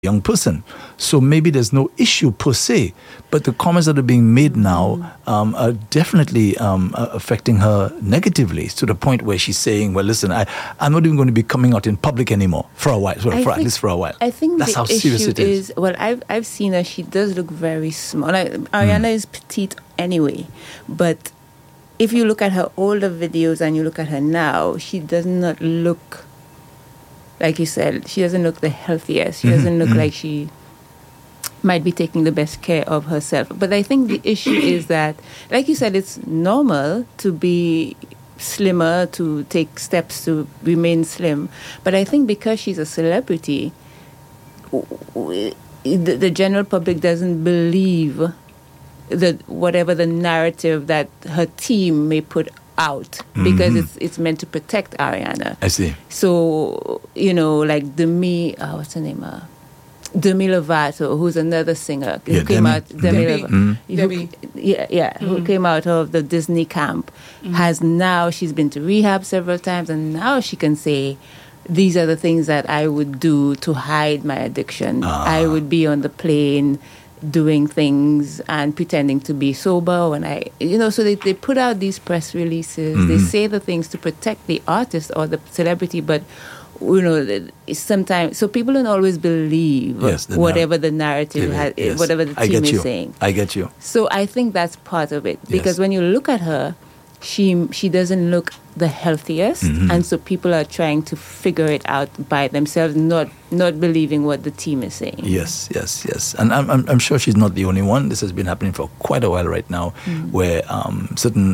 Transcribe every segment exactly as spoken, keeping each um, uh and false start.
young person. So maybe there's no issue per se, but the comments that are being made now um, are definitely um, uh, affecting her negatively to the point where she's saying, well, listen, I, I'm not even going to be coming out in public anymore for a while, for, for at least for a while. I think that's the how serious issue it is. is, well, I've, I've seen her, she does look very small. Like, Ariana mm. is petite anyway, but if you look at her older videos and you look at her now, she does not look, like you said, she doesn't look the healthiest. She mm-hmm. doesn't look mm-hmm. like she might be taking the best care of herself. But I think the issue is that, like you said, it's normal to be slimmer, to take steps to remain slim. But I think because she's a celebrity, the, the general public doesn't believe that whatever the narrative that her team may put out, because mm-hmm. it's it's meant to protect Ariana. I see. So, you know, like Demi, uh, what's her name? Uh, Demi Lovato, who's another singer, yeah, who came Demi. out, Demi, Demi. Lovato, Mm-hmm. Demi. Who, yeah, yeah, mm-hmm. who came out of the Disney camp, mm-hmm. has now, she's been to rehab several times, and now she can say, these are the things that I would do to hide my addiction. Ah. I would be on the plane doing things and pretending to be sober when I, you know, so they, they put out these press releases, mm-hmm. they say the things to protect the artist or the celebrity, but, you know, sometimes, so people don't always believe yes, the whatever nar- the narrative, has, yes. whatever the I team get is you. saying. I get you. So I think that's part of it, because yes. when you look at her, she she doesn't look the healthiest, mm-hmm. and so people are trying to figure it out by themselves, not not believing what the team is saying. Yes, yes, yes. And I'm I'm, I'm sure she's not the only one. This has been happening for quite a while right now, mm-hmm. where um, certain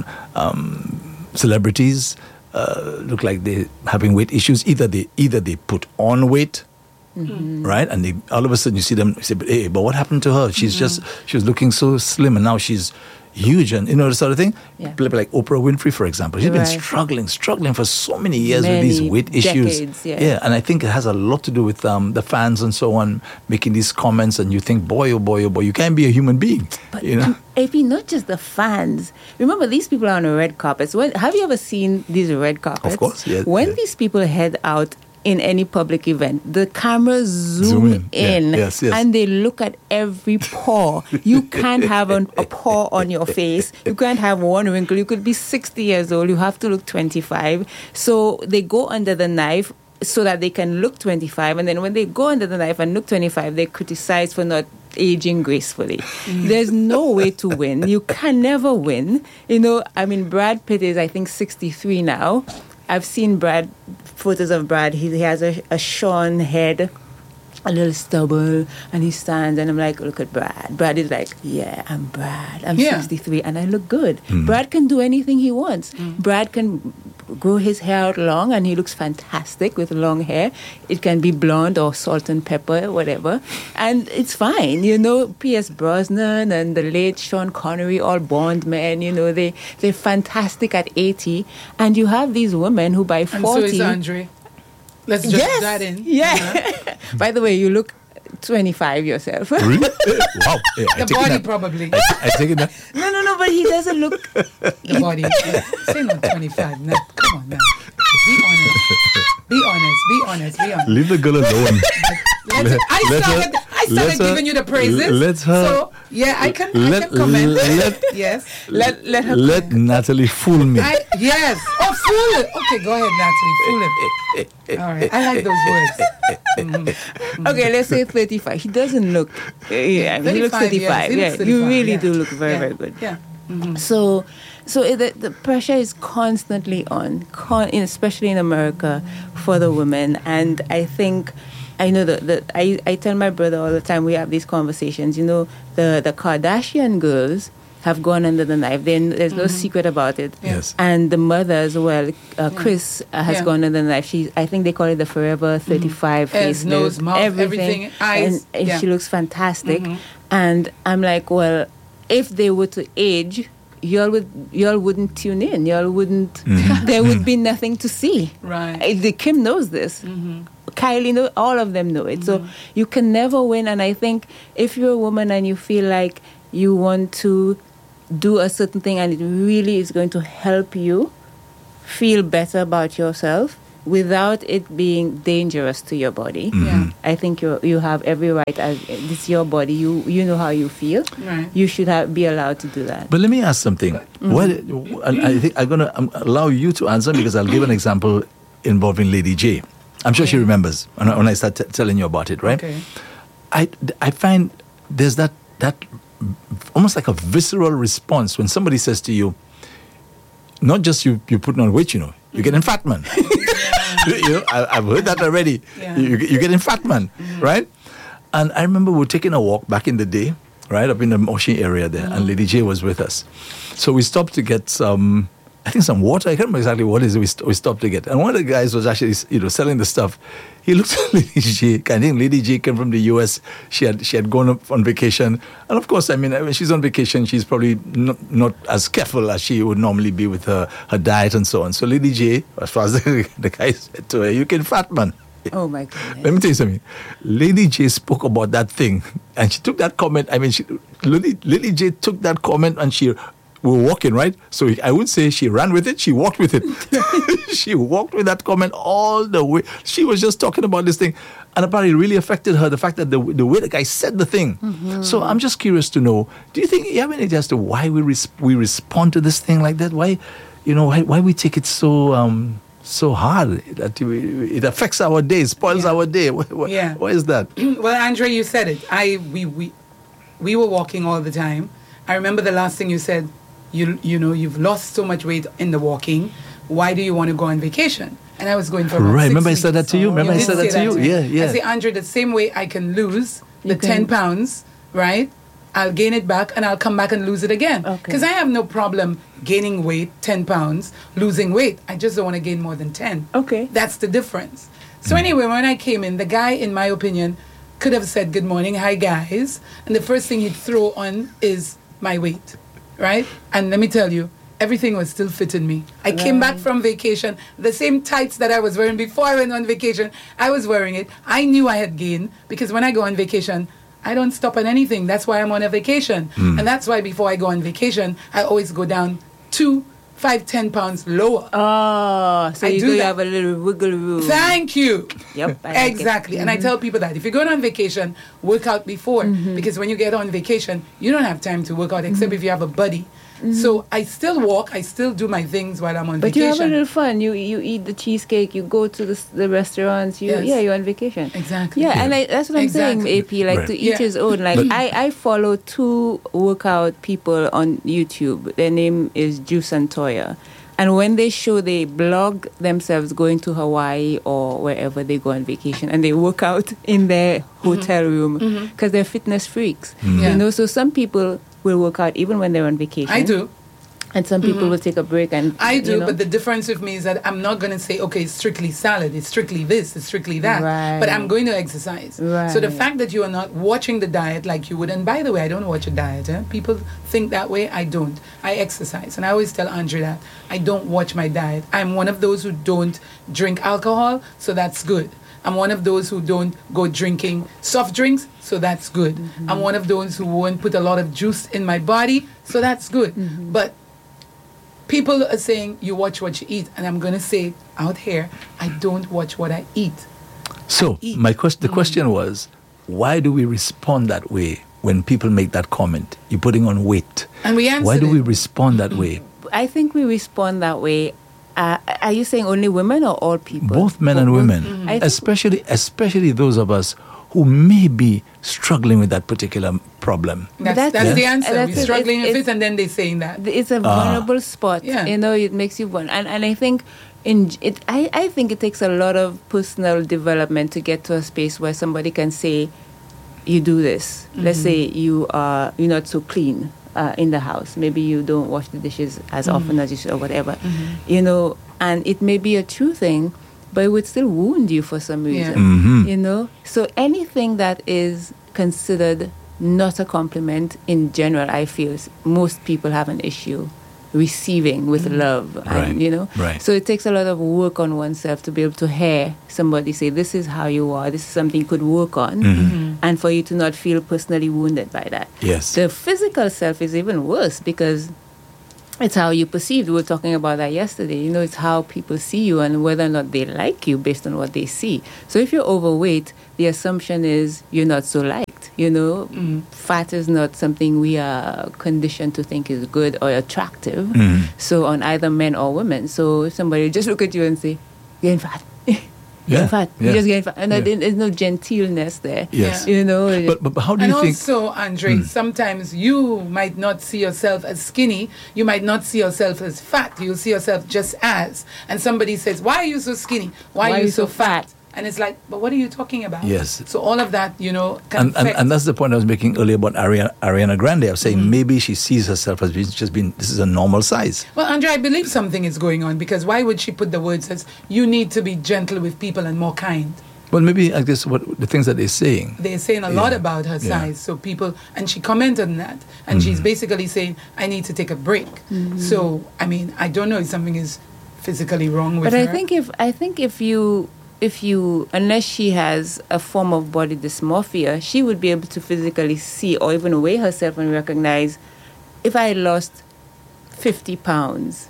um, celebrities uh, look like they're having weight issues. Either they either they put on weight, mm-hmm. right, and they, all of a sudden you see them say, "Hey, but what happened to her? She's mm-hmm. just she was looking so slim, and now she's huge," and you know the sort of thing. Yeah. People like Oprah Winfrey, for example, she's right. been struggling, struggling for so many years many with these weight issues. Decades, yeah. yeah, and I think it has a lot to do with um, the fans and so on making these comments, and you think, boy, oh boy, oh boy, you can't be a human being. But you know, A P, not just the fans. Remember, these people are on a red carpet. So when, have you ever seen these red carpets? Of course, yeah. When yeah. these people head out in any public event, the cameras zoom, Zoom in, in yeah. yes, yes. and they look at every pore. You can't have an, a pore on your face. You can't have one wrinkle. You could be sixty years old. You have to look twenty-five. So they go under the knife so that they can look twenty-five. And then when they go under the knife and look twenty-five, they criticize for not aging gracefully. Mm. There's no way to win. You can never win. You know, I mean, Brad Pitt is, I think, sixty-three now. I've seen Brad, photos of Brad. He, he has a, a shorn head, a little stubble, and he stands, and I'm like, look at Brad. Brad is like, yeah, I'm Brad. I'm yeah. sixty-three, and I look good. Mm. Brad can do anything he wants. Mm. Brad can grow his hair out long, and he looks fantastic with long hair. It can be blonde or salt and pepper, whatever, and it's fine. You know, P S Brosnan and the late Sean Connery, all Bond men, you know, they, they're fantastic at eighty, and you have these women who by forty... And so is Andre. Let's just yes, that in. Yeah. Uh-huh. By the way, you look twenty-five yourself. Really? Wow. Yeah, the body that. Probably. I, I take it that. No, no, no, but he doesn't look... The body. Say not twenty-five. No, come on now. Be honest. Be honest. Be honest. Be honest. Leave the girl alone. Let, I started, her, I started giving her, you the praises. Let her. So, yeah, I can, let, I can comment. Let, yes. Let, let her Let comment. Natalie fool me. I, yes. Oh, fool it. Okay, go ahead, Natalie. Fool him. All right. I like those words. Mm-hmm. Mm-hmm. Okay, let's say thirty-five. He doesn't look... Uh, yeah, he looks thirty-five. Yes, yeah, thirty-five, you really yeah. do look very, yeah. very good. Yeah. Mm-hmm. So... So the, the pressure is constantly on, con, especially in America, for the women. And I think, I know that, that I, I tell my brother all the time, we have these conversations, you know, the, the Kardashian girls have gone under the knife. They, there's no mm-hmm. secret about it. Yes. And the mother as well, uh, Chris, uh, has yeah. gone under the knife. She, I think they call it the Forever thirty-five mm-hmm. face. Eyes, nose, mouth, everything, everything eyes. And, and yeah. she looks fantastic. Mm-hmm. And I'm like, well, if they were to age... Y'all would y'all wouldn't tune in. Y'all wouldn't. Mm-hmm. There would be nothing to see. Right. The Kim knows this. Mm-hmm. Kylie knows. All of them know it. Mm-hmm. So you can never win. And I think if you're a woman and you feel like you want to do a certain thing and it really is going to help you feel better about yourself, without it being dangerous to your body. Yeah. I think you you have every right. As this is your body, you you know how you feel. Right. You should have, be allowed to do that. But let me ask something. What, and I think I'm going to allow you to answer because I'll give an example involving Lady J. I'm sure she remembers when I, when I start t- telling you about it, right? Okay. I, I find there's that, that almost like a visceral response when somebody says to you, not just you, you're putting on weight, you know, you're getting fat, man. you know, I, I've heard that already. Yeah. You, you're getting fat, man, right? And I remember we were taking a walk back in the day, right, up in the Moshi area there, and Lady J was with us. So we stopped to get some, I think some water. I can't remember exactly what it is we, st- we stopped to get. And one of the guys was actually, you know, selling the stuff. He looked at Lady J. I think Lady J came from the U S. She had she had gone up on vacation. And of course, I mean, when she's on vacation, she's probably not, not as careful as she would normally be with her, her diet and so on. So Lady J, as far as the, the guy said to her, you can fat, man. Oh my goodness. Let me tell you something. Lady J spoke about that thing, and she took that comment. I mean, she, Lily, Lily J took that comment, and she, we were walking, right? So I would say she ran with it. She walked with it. She walked with that comment all the way. She was just talking about this thing, and apparently it really affected her. The fact that the the way the guy said the thing. Mm-hmm. So I'm just curious to know. Do you think you have any idea as to why we res- we respond to this thing like that? Why, you know, why, why we take it so um so hard that we, it affects our day, spoils Yeah. our day? Why, why, Yeah. why is that? Well, Andre, you said it. I we we we were walking all the time. I remember the last thing you said. You you know you've lost so much weight in the walking. Why do you want to go on vacation? And I was going for about Right, six remember I weeks. said that to you? Remember I did said that say to you? me. Yeah, yeah. I say, Andre, the same way I can lose the You can- ten pounds, right? I'll gain it back and I'll come back and lose it again. Okay. Because I have no problem gaining weight, ten pounds, losing weight. I just don't want to gain more than ten. Okay. That's the difference. So anyway, when I came in, the guy, in my opinion, could have said, good morning, hi guys. And the first thing he'd throw on is my weight, right? And let me tell you, everything was still fitting me. I came back from vacation, the same tights that I was wearing before I went on vacation, I was wearing it. I knew I had gained because when I go on vacation, I don't stop at anything. That's why I'm on a vacation. And that's why before I go on vacation, I always go down two, five, ten pounds lower. Oh, so I you do do that. have a little wiggle room. Thank you. Yep. I like it. Exactly. And I tell people that if you're going on vacation, work out before. Because when you get on vacation, you don't have time to work out except if you have a buddy. So I still walk, I still do my things while I'm on But you vacation. have a little fun. You you eat the cheesecake. You go to the s- the restaurants. You Yes. yeah, you're on vacation. Exactly. Yeah, and I, that's what I'm Exactly. saying, A P. Like Right. to each Yeah. his own. Like But- I I follow two workout people on YouTube. Their name is Juice and Toya. And when they show, they blog themselves going to Hawaii or wherever they go on vacation, and they work out in their hotel room because they're fitness freaks. Yeah. You know, so some people will work out even when they're on vacation. I do. And some people will take a break and I do, you know. but the difference with me is that I'm not going to say, okay, it's strictly salad, it's strictly this, it's strictly that. Right. But I'm going to exercise. So the Right. fact that you are not watching the diet like you would, and by the way, I don't watch a diet. Eh? People think that way. I don't. I exercise. And I always tell Andre that I don't watch my diet. I'm one of those who don't drink alcohol, so that's good. I'm one of those who don't go drinking soft drinks, so that's good. Mm-hmm. I'm one of those who won't put a lot of juice in my body, so that's good. Mm-hmm. But people are saying you watch what you eat, and I'm going to say out here, I don't watch what I eat. So eat. my question, the question was, why do we respond that way when people make that comment? You're putting on weight. And we answered Why do we it. respond that way? I think we respond that way. Uh, are you saying only women or all people? Both men and women, Mm-hmm. I think- especially especially those of us who may be struggling with that particular problem. That's, That's- that's the Yeah. answer. That's We're it. struggling It's- with it, and then they're saying that. It's a vulnerable spot. Yeah. You know, it makes you vulnerable. And, and I think in it, I, I think it takes a lot of personal development to get to a space where somebody can say, you do this. Let's say you are you're not so clean uh, in the house. Maybe you don't wash the dishes as often as you should or whatever. You know, and it may be a true thing, but it would still wound you for some Yeah. reason. Mhm. You know? So anything that is considered not a compliment in general, I feel s- most people have an issue receiving with love. Right. And, you know? Right. So it takes a lot of work on oneself to be able to hear somebody say, this is how you are, this is something you could work on, and for you to not feel personally wounded by that. Yes. The physical self is even worse because it's how you perceive. We were talking about that yesterday. You know, it's how people see you and whether or not they like you based on what they see. So if you're overweight, the assumption is you're not so liked. You know, Mm. fat is not something we are conditioned to think is good or attractive. Mm. So on either men or women. So if somebody just look at you and say, "You're getting fat." Yeah, Getting fat. yeah. You're just getting fat. And Yeah. there- there's no genteelness there. Yes. You know. But, but, but how do And you think? also, Andre, sometimes you might not see yourself as skinny. You might not see yourself as fat. You'll see yourself just as. And somebody says, "Why are you so skinny? Why, are you so fat?" And it's like, but what are you talking about? Yes. So all of that, you know, can And, and, affect. and that's the point I was making earlier about Ariana, Ariana Grande. I was saying Mm-hmm. maybe she sees herself as being, just being, this is a normal size. Well, Andre, I believe something is going on, because why would she put the words as "you need to be gentle with people and more kind"? Well, maybe I guess what the things that they're saying. They're saying a lot Yeah. about her Yeah. size. So people, and she commented on that, and she's basically saying, "I need to take a break." So I mean, I don't know if something is physically wrong with But her. I think if I think if you if you unless she has a form of body dysmorphia, she would be able to physically see or even weigh herself and recognize if I lost fifty pounds,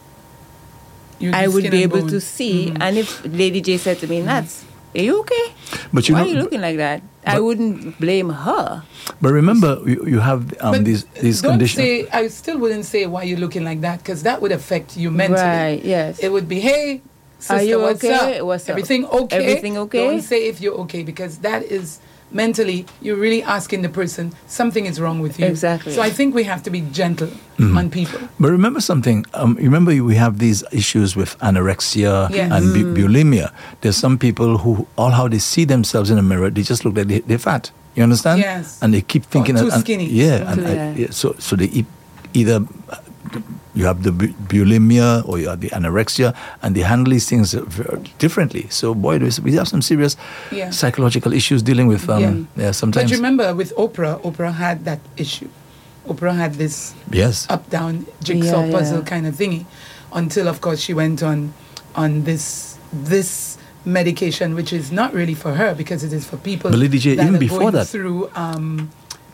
You'd I would skin be and able bone. to see. Mhm. And if Lady J said to me, "Nuts, are you okay? But you Why know, are you looking like that?" I but- wouldn't blame her. but remember, you, you have um, But these these don't conditions. say. I still wouldn't say why you're looking like that, because that would affect you mentally. Right, yes. It would be, "Hey, sister, Are you what's okay? up? What's up? Everything okay? Everything okay?" Don't say if you're okay, because that is mentally you're really asking the person something is wrong with you. Exactly. So I think we have to be gentle Mm-hmm. on people. But remember something. Um, you remember we have these issues with anorexia Yes. and bu- bulimia. There's some people who all how they see themselves in a mirror, they just look like they, they're fat. You understand? Yes. And they keep thinking too and- and- skinny. Yeah. And, Too- uh, yeah. yeah, So so they eat either. uh, You have the bu- bulimia or you have the anorexia, and they handle these things very differently. So, boy, there's- we have some serious Yeah. psychological issues dealing with. Um, yeah. sometimes. But remember, with Oprah, Oprah had that issue. Oprah had this Yes. up-down jigsaw Yeah, puzzle yeah. kind of thingy, until, of course, she went on on this this medication, which is not really for her, because it is for people But Lady J, that even are before going that- through um,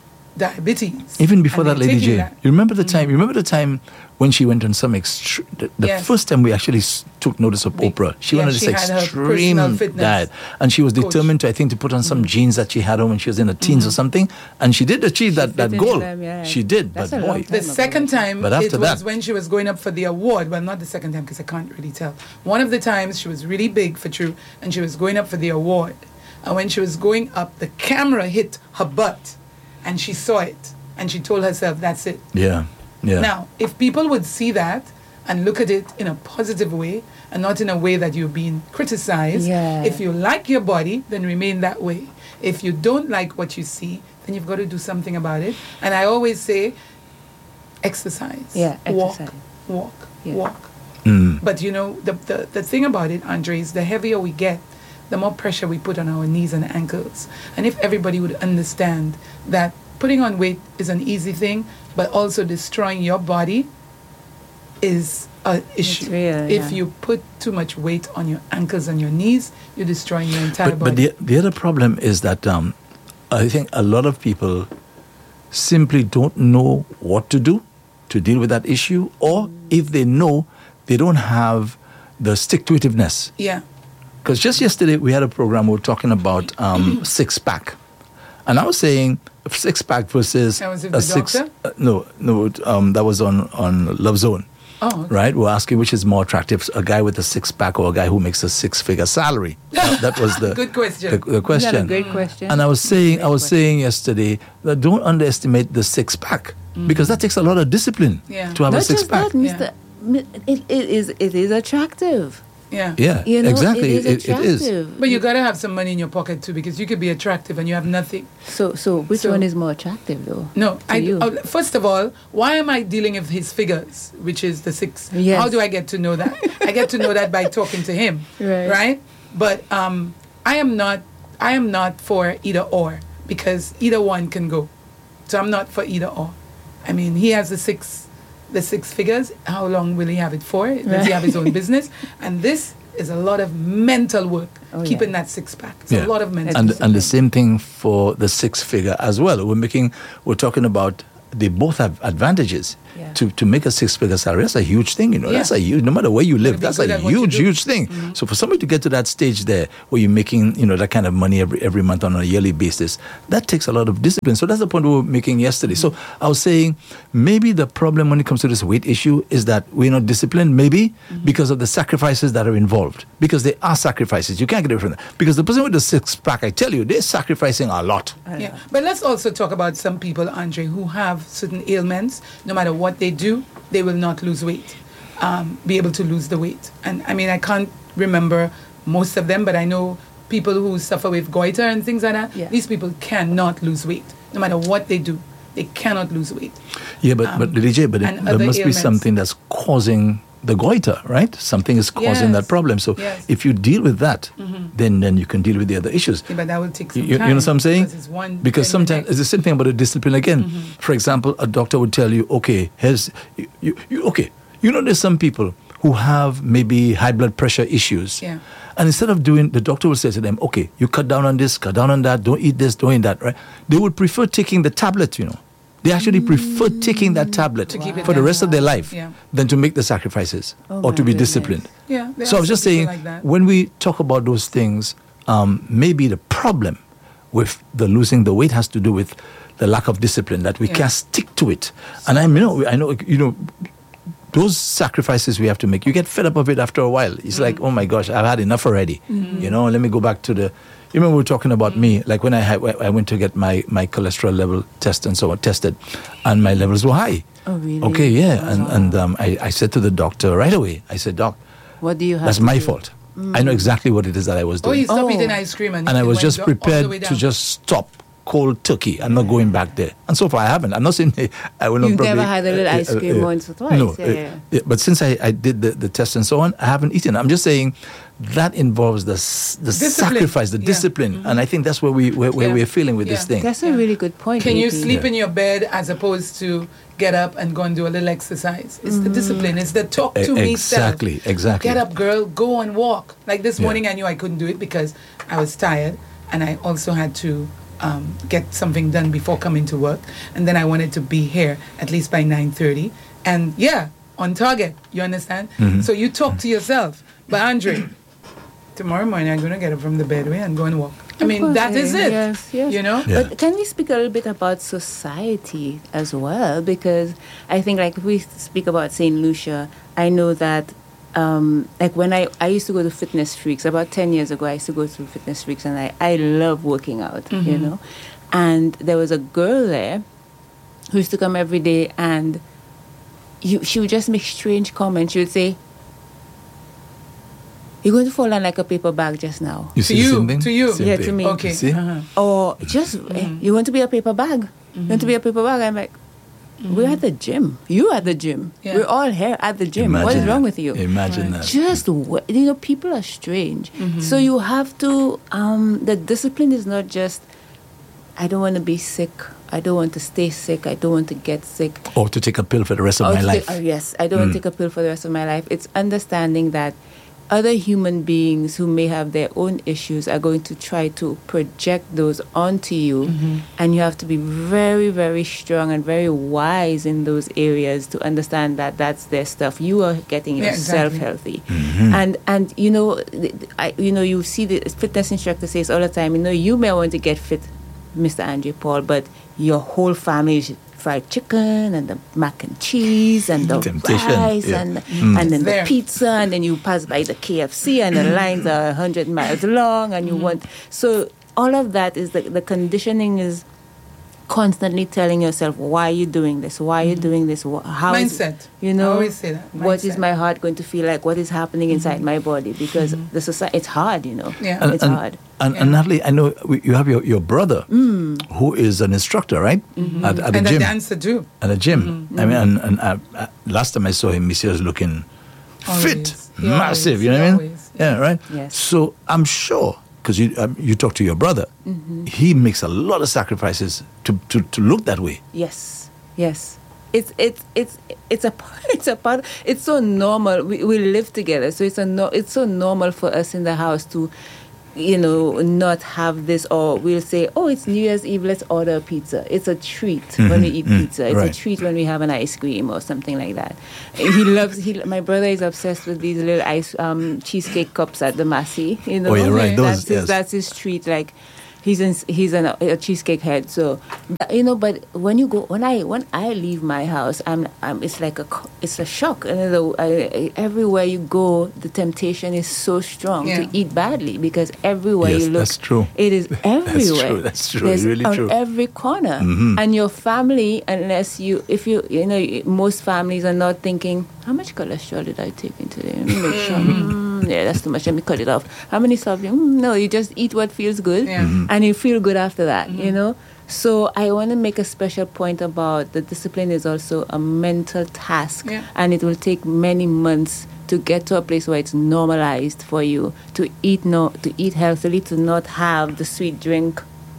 diabetes. Even before And that, they're Lady taking J, that. you remember the time? You remember the time when she went on some extreme. The, the Yes. first time we actually s- took notice of The- Oprah, she yeah, went on she this had her extreme personal fitness diet, and she was coach. determined to, I think, to put on some jeans that she had on when she was in her teens or something, and she did achieve that, that fit into goal. them, yeah. She did, That's but a long boy, time. The second time, But it after was that- when she was going up for the award. Well, not the second time, because I can't really tell. One of the times she was really big for True, and she was going up for the award. And when she was going up, the camera hit her butt, and she saw it, and she told herself, "That's it." yeah, yeah. Now, if people would see that and look at it in a positive way and not in a way that you're being criticized, Yeah. if you like your body, then remain that way. If you don't like what you see, then you've got to do something about it. And I always say, exercise. Yeah, walk, exercise. walk, Yeah. walk. Mm. But you know, the, the, the thing about it, Andre, is the heavier we get, the more pressure we put on our knees and ankles. And if everybody would understand that putting on weight is an easy thing, but also destroying your body is an issue. real, if yeah. you put too much weight on your ankles and your knees, you're destroying your entire But, body. but the, the other problem is that um, I think a lot of people simply don't know what to do to deal with that issue, or if they know, they don't have the stick-to-itiveness. yeah. Because just yesterday we had a program, we were talking about um, six-pack. And I was saying six-pack versus That was with a the six... doctor? Uh, no, no, um, that was on, on Love Zone. Oh, okay. Right? We're asking which is more attractive, a guy with a six-pack or a guy who makes a six-figure salary. That, that was the, Good question. the, the question. Isn't that a great question? And I was saying, I Great was question. saying yesterday that don't underestimate the six pack because that takes a lot of discipline Yeah. to have Not a six just pack. that, Mister Mi- It, it is it is attractive. Yeah. Yeah, You know, exactly. It is it, it is. attractive. But you got to have some money in your pocket too, because you could be attractive and you have nothing. So so which So- one is more attractive though? No, to I, you? uh, first of all, why am I dealing with his figures, which is the six? Yes. How do I get to know that? I get to know that by talking to him, Right. right? But um, I am not, I am not for either or, because either one can go. So I'm not for either or. I mean, he has the six, the six figures. How long will he have it for? Does he Right. have his own business? And this is a lot of mental work, Oh, keeping yeah. that six pack. It's Yeah. a lot of mental And discipline. and the same thing for the six figure as well. We're making, we're talking about they both have advantages. Yeah. To, to make a six-figure salary, that's a huge thing, you know. Yeah. That's a huge, no matter where you live, be that's good a at what you huge, do. huge thing. Mm-hmm. So for somebody to get to that stage there, where you're making, you know, that kind of money every every month on a yearly basis, that takes a lot of discipline. So that's the point we were making yesterday. Mm-hmm. So I was saying, maybe the problem when it comes to this weight issue is that we're not disciplined, maybe Mm-hmm. because of the sacrifices that are involved. Because they are sacrifices. You can't get away from that. Because the person with the six-pack, I tell you, they're sacrificing a lot. Yeah, but let's also talk about some people, Andre, who have certain ailments. No matter what they do, they will not lose weight, um, be able to lose the weight. And I mean, I can't remember most of them, but I know people who suffer with goiter and things like that. Yeah. These people cannot lose weight. No matter what they do, they cannot lose weight. Yeah, but, but D J, but it, and there other must be ailments. something that's causing the goiter, right? Something is causing Yes. that problem. So Yes. if you deal with that, then then you can deal with the other issues. Yeah, but that will take some You, you time. know what I'm saying? Because, it's one Because thing the sometimes next. it's the same thing about the discipline again. Mm-hmm. For example, a doctor would tell you, okay, here's you, you, you okay. You know, there's some people who have maybe high blood pressure issues. Yeah. And instead of doing, the doctor will say to them, okay, you cut down on this, cut down on that, don't eat this, don't eat that, right? They would prefer taking the tablet, you know. They actually prefer taking that tablet To keep it for the down. rest of their life Yeah. than to make the sacrifices Oh or my to be goodness. disciplined. Yeah, there So I are was just some people saying, like that. when we talk about those things, um, maybe the problem with the losing the weight has to do with the lack of discipline, that we Yeah. can't stick to it. And I know, I know, you know, those sacrifices we have to make, you get fed up of it after a while. It's like, oh my gosh, I've had enough already. You know, let me go back to the, you remember we were talking about me, like when I had, I went to get my, my cholesterol level test and so on, tested, and my levels were high. Oh, really? Okay, yeah. And, and um, I, I said to the doctor right away, I said, Doc, What do you have that's to my do? fault. I know exactly what it is that I was Oh, doing. he stopped Oh. eating ice cream and, and I it was went just do- all the prepared way to down. just stop cold turkey. I'm not going back there. And so far I haven't. I'm not saying I will not You've probably... never had a little ice cream once or twice, No. yeah, uh, yeah. yeah, but since I, I did the, the test and so on, I haven't eaten. I'm just saying that involves the s- the Discipline. sacrifice, the Yeah. discipline. And I think that's where, we, where, where Yeah. we're feeling with Yeah. this thing. That's a really good point. Can you A P. sleep Yeah. in your bed as opposed to get up and go and do a little exercise? It's the discipline. It's the talk to E- me self. exactly, exactly. Get up, girl. Go and walk. Like this Yeah. morning, I knew I couldn't do it because I was tired, and I also had to um, get something done before coming to work, and then I wanted to be here at least by nine thirty. And yeah, on target. You understand? Mm-hmm. So you talk to yourself. But Andre, tomorrow morning I'm going to get up from the bed way and go and walk. I Of mean, course, that is yeah. it. Yes, yes. You know? Yeah. But can we speak a little bit about society as well? Because I think, like, if we speak about Saint Lucia, I know that, um, like, when I, I used to go to Fitness Freaks, about ten years ago, I used to go to Fitness Freaks, and I, I love working out, you know? And there was a girl there who used to come every day, and you, she would just make strange comments. She would say, "You're going to fall down like a paper bag just now." You To see the you, same thing? to you. Same Yeah, thing. to me. Okay. See? Uh-huh. Or just, eh, you want to be a paper bag? You want to be a paper bag? I'm like, we're at the gym. You at the gym. Yeah. We're all here at the gym. what Imagine is wrong that. with you? Imagine Right. that. Just, wa- you know, people are strange. So you have to, um, the discipline is not just, I don't want to be sick. I don't want to stay sick. I don't want to get sick. Or to take a pill for the rest of Or my to life. take- oh, yes, I don't want to take a pill for the rest of my life. It's understanding that other human beings who may have their own issues are going to try to project those onto you. And you have to be very, very strong and very wise in those areas to understand that that's their stuff. You are getting Yeah, yourself exactly. healthy. And, and you know, th- th- I, you know, you see the fitness instructor says all the time, you know, you may want to get fit, Mister Andre Paul, but your whole family is fried chicken and the mac and cheese and the Temptation, rice yeah. and Mm. and then It's there. the pizza, and then you pass by the K F C and the lines are a hundred miles long, and you want so all of that is the the conditioning is constantly telling yourself, why are you doing this? Why are you doing this? Wh- How is- Mindset. you know, I always say that. what is Mindset. my heart going to feel like? What is happening inside my body? Because the society, it's hard, you know. Yeah. And, It's and, hard. And, and Yeah. Natalie, I know we- you have your, your brother who is an instructor, right? At, at the And gym. a dancer too. At the gym. I mean, and, and uh, uh, last time I saw him, he was looking fit, Always. He massive. always, you know he what I mean? always, Yeah, right. Yes. So I'm sure, because you um, you talk to your brother, he makes a lot of sacrifices to, to, to look that way. Yes, yes. It's it's it's it's a part- it's a part. It's so normal. We we live together, so it's a no, it's so normal for us in the house to you know, not have this, or we'll say, oh, it's New Year's Eve, let's order a pizza. It's a treat when we eat pizza. It's Right. a treat when we have an ice cream or something like that. He loves, he, my brother is obsessed with these little ice um, cheesecake cups at the Massey, you know. Oh, yeah, right, those, that's, his, yes. that's his treat, like, he's in, he's an, a cheesecake head, so you know. But when you go, when I when I leave my house, I'm, I'm it's like a co- it's a shock. And the, I, everywhere you go, the temptation is so strong Yeah. to eat badly, because everywhere Yes, you look, that's true. it is everywhere. true, that's true, There's really on true. every corner, Mhm. and your family, unless you, if you, you know, most families are not thinking, how much cholesterol did I take in today? Let me make sure. Mm, yeah, that's too much. Let me cut it off. How many servings? Mm, no, you just eat what feels good, Yeah. Mhm. and you feel good after that. You know. So I want to make a special point about the discipline is also a mental task, Yeah. and it will take many months to get to a place where it's normalized for you to eat no to eat healthily, to not have the sweet drink,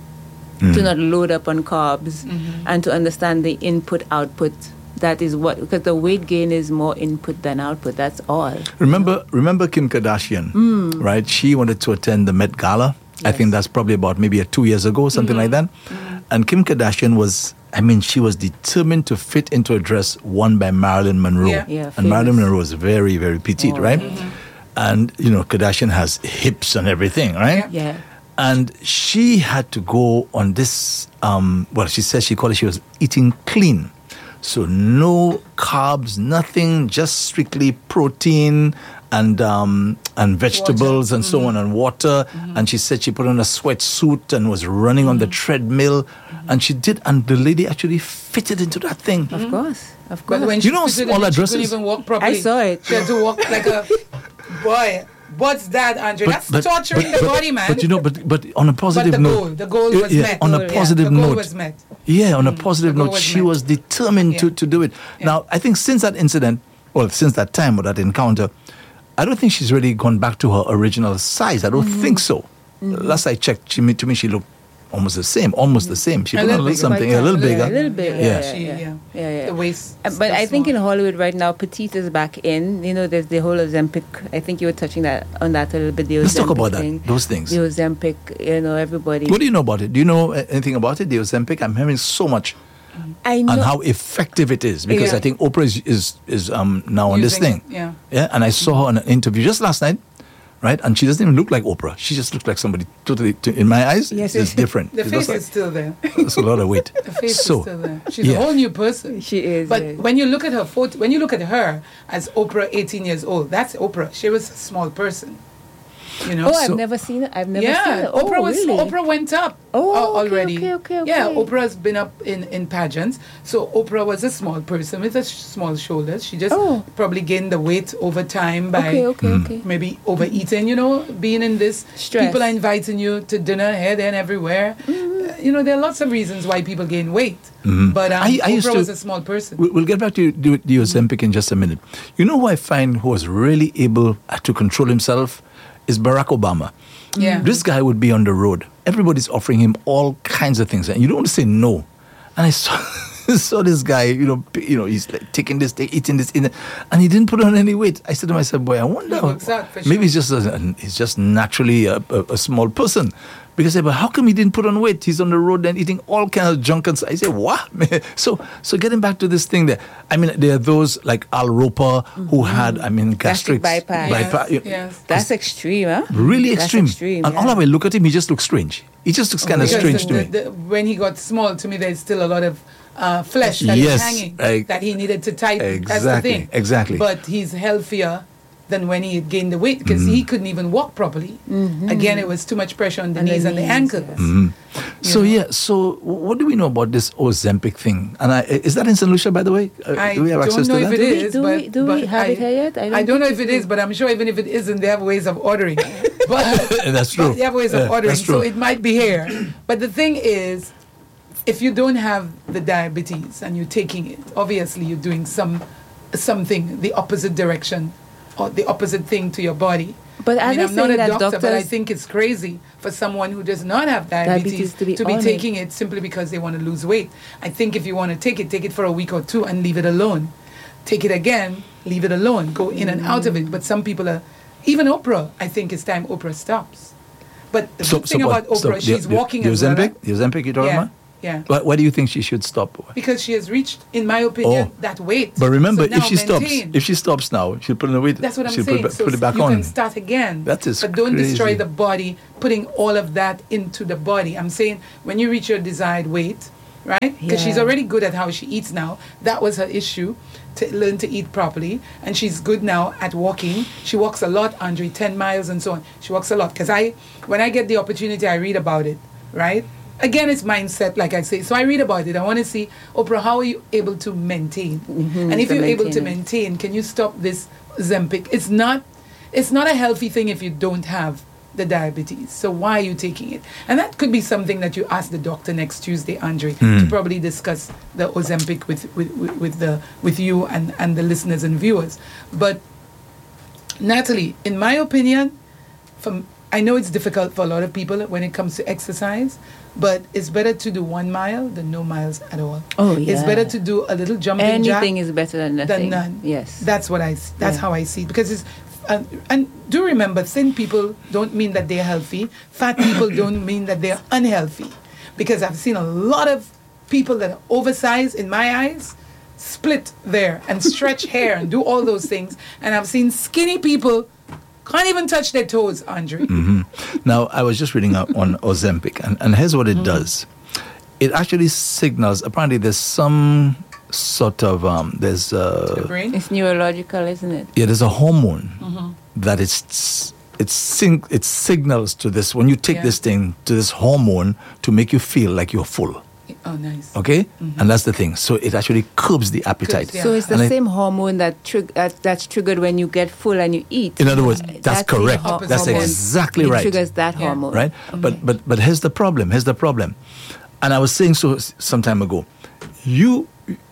to not load up on carbs, and to understand the input output. That is what, because the weight gain is more input than output. That's all. Remember, remember Kim Kardashian, right? She wanted to attend the Met Gala. I think that's probably about maybe a two years ago, something like that. And Kim Kardashian was, I mean, she was determined to fit into a dress worn by Marilyn Monroe. Yeah. Yeah, and Marilyn famous. Monroe was very, very petite, Oh, right? And, you know, Kardashian has hips and everything, right? Yeah. Yeah. And she had to go on this, um, well, she said she called it, she was eating clean. So no carbs, nothing, just strictly protein and um, and vegetables and so on, and water. And she said she put on a sweatsuit and was running on the treadmill. And she did, and the lady actually fitted into that thing. Of course. Of course. But when You she know, fitted smaller in, she couldn't dresses- even walk properly. I saw it. She had to walk like a boy. What's that, Andre? That's torturing the but- body, man. But you know, but but on a But positive the note, goal, the goal yeah, was yeah, met. on a Goal, yeah. positive the goal note, was met. yeah, on a positive the goal note, was she met. was determined to, Yeah. to do it. Now, I think since that incident, well, since that time or that encounter, I don't think she's really gone back to her original size. I don't think so. Last I checked, she to me she looked almost the same, almost the same. She A put on a little little bigger. something, Quite a little tall. bigger. Yeah, a little bit. Yeah. Yeah, She, yeah, yeah. yeah, yeah. The waist. Uh, But is I think in small. Hollywood right now, petite is back in. You know, there's the whole Ozempic. I think you were touching that on that a little bit. The Let's talk Ozempic about that, thing. those things. The Ozempic, you know, everybody. What do you know about it? Do you know uh, anything about it, the Ozempic? I'm hearing so much I know. on how effective it is, because Yeah. I think Oprah is is, is um, now on this Using thing. it, yeah. Yeah, and I saw her on an interview just last night, right? And she doesn't even look like Oprah. She just looks like somebody totally, to, in my eyes, Yes, it's yes. different. The It's face just like- is still there. It's a lot of weight. The face so, is still there. She's yeah. a whole new person. She is, But yes. when you look at her photo, when you look at her as Oprah, eighteen years old, that's Oprah. She was a small person. You know. Oh, So- I've never seen it. I've never seen yeah, it. Oh, Oprah was really? Oprah went up Oh, al- okay, already. okay, okay, Yeah, okay. Oprah's been up in, in pageants. So Oprah was a small person with a sh- small shoulders. She just Oh. probably gained the weight over time by Okay, okay, okay. maybe overeating. You know, being in this, Stress. people are inviting you to dinner here, there, and everywhere. Uh, you know, there are lots of reasons why people gain weight. But um, I- I used Oprah to- was a small person. We- We'll get back to the, the Ozempic in just a minute. You know who I find who was really able to control himself is Barack Obama. Yeah. This guy would be on the road. Everybody's offering him all kinds of things, and you don't want to say no. And I saw, saw this guy, you know, p- you know, he's like taking this, take, eating this, eating, and he didn't put on any weight. I said to myself, boy, I wonder, He works out for maybe sure. he's just a, he's just naturally a, a, a small person. Because I said, but how come he didn't put on weight? He's on the road and eating all kinds of junk. And so I said, what? so, so getting back to this thing there, I mean, there are those like Al Roper who had, I mean, Gastric gastric bypass. bypass. Yes, yes. That's extreme, huh? Really That's extreme. extreme, and yeah. all of I look at him, he just looks strange. He just looks kind of Because strange the- to me. the- the- when he got small, to me, there's still a lot of uh, flesh that Yes, is hanging I- that he needed to tighten. That's the Exactly, thing. exactly. But he's healthier than when he had gained the weight because he couldn't even walk properly. Again, it was too much pressure on the And the knees and the knees, ankles. yes. Mhm. So know. yeah, so what do we know about this Ozempic thing? And I, is that in Saint Lucia, by the way? Uh, I do we have don't access know to if that? it Do we- is, do but, we- do we but have I, it here yet? I I don't don't, know think if we it is, do. but I'm sure even if it isn't, they have ways of ordering. But That's true. But they have ways Yeah, of ordering, that's true. so it might be here. But the thing is, if you don't have the diabetes and you're taking it, obviously you're doing some something the opposite direction or the opposite thing to your body. But I are mean, they I'm not saying a that doctor, but I doctors- think it's crazy for someone who does not have Diabetes diabetes, to be to be on it. taking it simply because they want to lose weight. I think if you want to take it, take it for a week or two and leave it alone. Take it again, leave it alone, go in and out of it. But some people are, even Oprah, I think it's time Oprah stops. But the So, good thing so, about what- so Oprah, she's the, walking the, as the well. Ozempic, the Ozempic you're talking Yeah, about? yeah. Why, why do you think she should stop? Because she has reached, in my opinion, Oh. that weight. But remember, So now if she stops, maintain. if she stops now, she'll put on the weight. That's what I'm she'll saying. Put, it ba- so put it back you on. can start again. That is But don't destroy crazy. the body, putting all of that into the body. I'm saying when you reach your desired weight, right? Because she's Yeah. already good at how she eats now. That was her issue, to learn to eat properly. And she's good now at walking. She walks a lot, Andre, ten miles and so on. She walks a lot. Because I, when I get the opportunity, I read about it, right? Again, it's mindset, like I say. So I read about it. I want to see, Oprah, how are you able to maintain? Mhm, and if to you're able to maintain maintain, can you stop this Ozempic? It's not, it's not a healthy thing if you don't have the diabetes. So why are you taking it? And that could be something that you ask the doctor next Tuesday, Andre, to probably discuss the Ozempic with with, with, with the with you and, and the listeners and viewers. But Natalie, in my opinion, from I know it's difficult for a lot of people when it comes to exercise, but it's better to do one mile than no miles at all. Oh, It's yeah. better to do a little jumping jack Anything is better than than nothing. none. Yes. That's what I. s- That's Yeah. how I see it. Because it's, uh, and do remember, thin people don't mean that they're healthy. Fat people don't mean that they're unhealthy. Because I've seen a lot of people that are oversized in my eyes, split there and stretch hair and do all those things. And I've seen skinny people can't even touch their toes, Andre. Now, I was just reading up on Ozempic, and, and here's what it Mm-hmm. does. It actually signals, apparently there's some sort of, um, there's, The uh, brain. It's neurological, isn't it? yeah, there's a hormone Mm-hmm. that it's, it's sing, it signals to this, when you take Yeah. this thing, to this hormone to make you feel like you're full. Oh, nice. Okay? And that's the thing. So it actually curbs the appetite. Curbs, yeah. So it's the And I- same hormone that trig- that that's triggered when you get full and you eat. In other words, Uh, that's that same correct. hor- That's hormone, exactly it right. triggers that Yeah. hormone. Right? But but but here's the problem. Here's the problem. And I was saying so s- some time ago. You,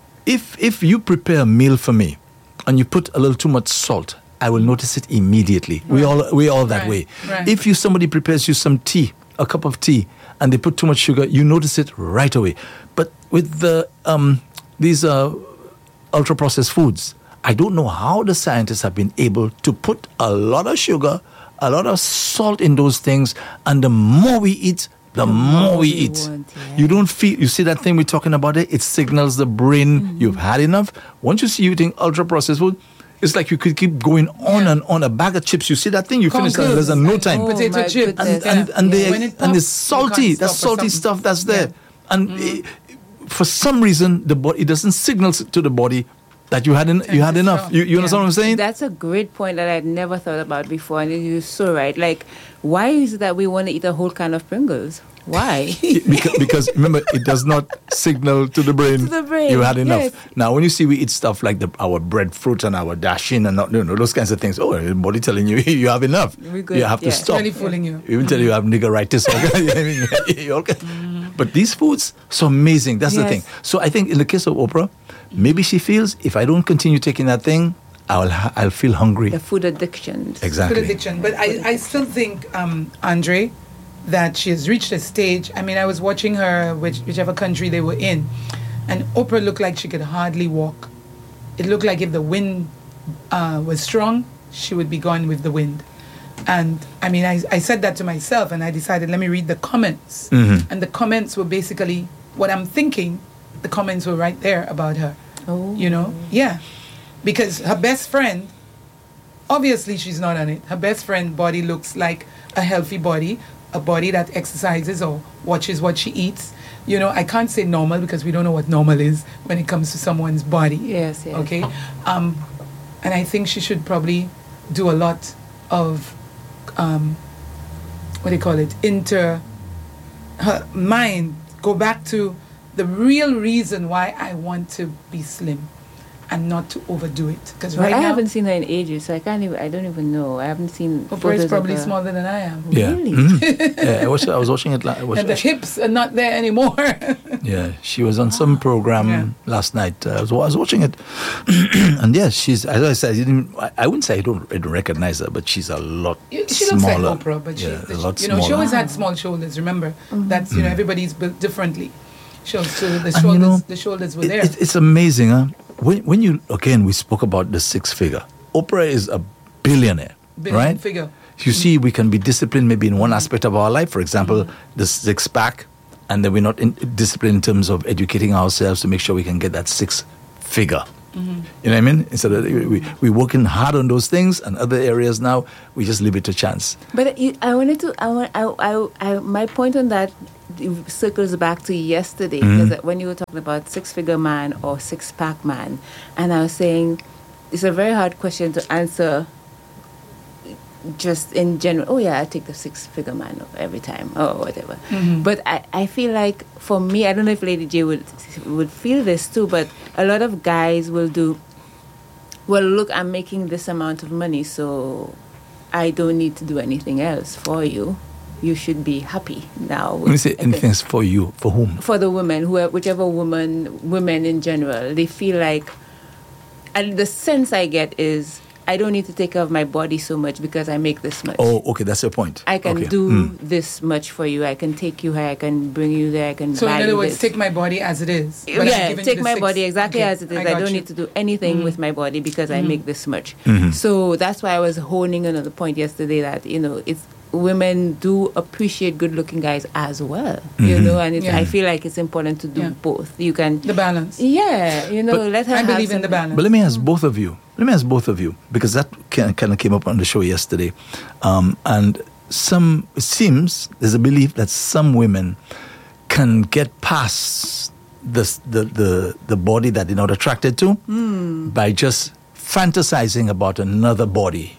if if you prepare a meal for me, and you put a little too much salt, I will notice it immediately. We all we all that Right. way. Right. If you somebody prepares you some tea, a cup of tea, and they put too much sugar, you notice it right away. But with the um these uh ultra processed foods, I don't know how the scientists have been able to put a lot of sugar, a lot of salt in those things, and the more we eat, the, more we we eat. want, yeah. You don't feel, you see that thing we're talking about it? It signals the brain Mm-hmm. you've had enough. Once you see you eating ultra processed food, it's like you could keep going on and on. A bag of chips, you see that thing, you finish that in less than no time. Oh, potato my chips. goodness. and and, and, Yeah. they, When it and it's pops, you salty. can't That's stop or salty something. stuff that's there. Yeah. And eh, for some reason, the body, it doesn't signal to the body that you had en- you had to enough. stop. You, you understand Yeah. what I'm saying? That's a great point that I'd never thought about before, and you're so right. Like, why is it that we want to eat a whole can of Pringles? Why? because, because remember, it does not signal to the brain, To the brain, you had enough. yes. Now, when you see we eat stuff like the, our breadfruit and our dashin and not, you know, those kinds of things, oh, your body telling you you have enough. We're good, You have to yeah. stop. Really fooling you. Even tell you you have niggeritis. You all can- But these foods, so amazing. That's the Yes. thing. So I think in the case of Oprah, maybe she feels if I don't continue taking that thing, I'll ha- I'll feel hungry. The food addictions. Exactly. Food addiction. But I, I still think, um, Andre, that she has reached a stage. I mean, I was watching her, which, whichever country they were in, and Oprah looked like she could hardly walk. It looked like if the wind uh, was strong, she would be gone with the wind. And I mean, I, I said that to myself, and I decided, let me read the comments. Mhm. And the comments were basically what I'm thinking. The comments were right there about her. Oh. You know? Yeah. Because her best friend, obviously she's not on it. Her best friend body looks like a healthy body, a body that exercises or watches what she eats. You know, I can't say normal because we don't know what normal is when it comes to someone's body. Yes, yes. Okay? Um, and I think she should probably do a lot of, um, what do you call it, inter, her mind, go back to the real reason why I want to be slim and not to overdo it. Because Well, right I now, haven't seen her in ages, so I can't even. I don't even know. I haven't seen. Oprah photos is of probably her. smaller than I am. Yeah. Really? Mhm. yeah I, was, I was watching it. la- I was, And the hips are not there anymore. Yeah, she was on some program Yeah. last night. Uh, I, was, I was watching it, and yes, she's. As I said, I, didn't, I, I wouldn't say I don't, I don't recognize her, but she's a lot You- she looks like smaller. Oprah, but she, yeah, the- a lot you know, she smaller. always had small shoulders. Remember, that's you know everybody's built differently. So, so the And, shoulders, you know, the shoulders were It- there. it- it's amazing, huh? When, when you again, we spoke about the six figure. Oprah is a billionaire, Billion right? figure. You see, we can be disciplined maybe in one aspect of our life. For example, the six pack, and then we're not in, disciplined in terms of educating ourselves to make sure we can get that six figure. Mm-hmm. You know what I mean? Instead of we, we we're working hard on those things, and other areas now we just leave it to chance. But you, I wanted to. I want. I, I, I. My point on that circles back to yesterday, Mm-hmm. because when you were talking about six-figure man or six-pack man, and I was saying it's a very hard question to answer. Just in general, oh yeah, I take the six-figure man every time, or whatever. Mm-hmm. But I, I feel like for me, I don't know if Lady J would would feel this too, but a lot of guys will do. Well, look, I'm making this amount of money, so I don't need to do anything else for you. You should be happy now. When you say anything is for you, for whom? For the woman, whoever, whichever woman, women in general, they feel like, and the sense I get is, I don't need to take care of my body so much because I make this much. Oh, okay, that's your point. I can okay. do Mm. this much for you. I can take you here. I can bring you there. I can So buy in other you words, this. take my body as it is. but I'm Yeah, giving you take the my six. body exactly Okay, as it is. I I, got don't you. need to do anything Mm. with my body because I make this much. Mm-hmm. So that's why I was honing in on the point yesterday that, you know, it's women do appreciate good-looking guys as well, you Mhm. know, and it's, Yeah. I feel like it's important to do Yeah. both. You can, The balance. yeah, you know, But let her I have believe in the something. balance. But let me ask both of you. Let me ask both of you, because that kind of came up on the show yesterday. Um, and some, it seems, there's a belief that some women can get past this, the, the, the body that they're not attracted to by just fantasizing about another body.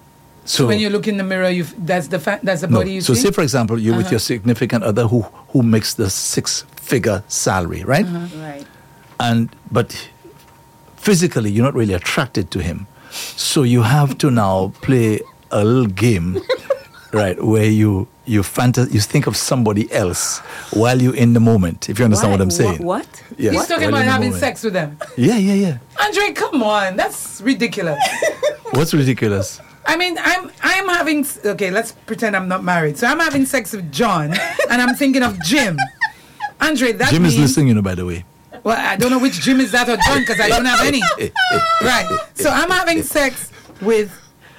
So When you look in the mirror, you that's the fa- that's the no. body you So see. say, for example, you're with Uh-huh. your significant other who, who makes the six-figure salary, right? Right. And but physically you're not really attracted to him, so you have to now play a little game, right, where you you fanta- you think of somebody else while you're in the moment, if you understand Why? what I'm saying. Wha- what? Yes, He's talking while about in the having moment. sex with them. Yeah, yeah, yeah. Andre, come on, that's ridiculous. What's ridiculous? I mean, I'm I'm having okay. Let's pretend I'm not married. So I'm having sex with John, and I'm thinking of Jim. Andre, that Jim means is listening, you know, by the way. well, I don't know which Jim is that or John because I don't have any. Right. So I'm having sex with.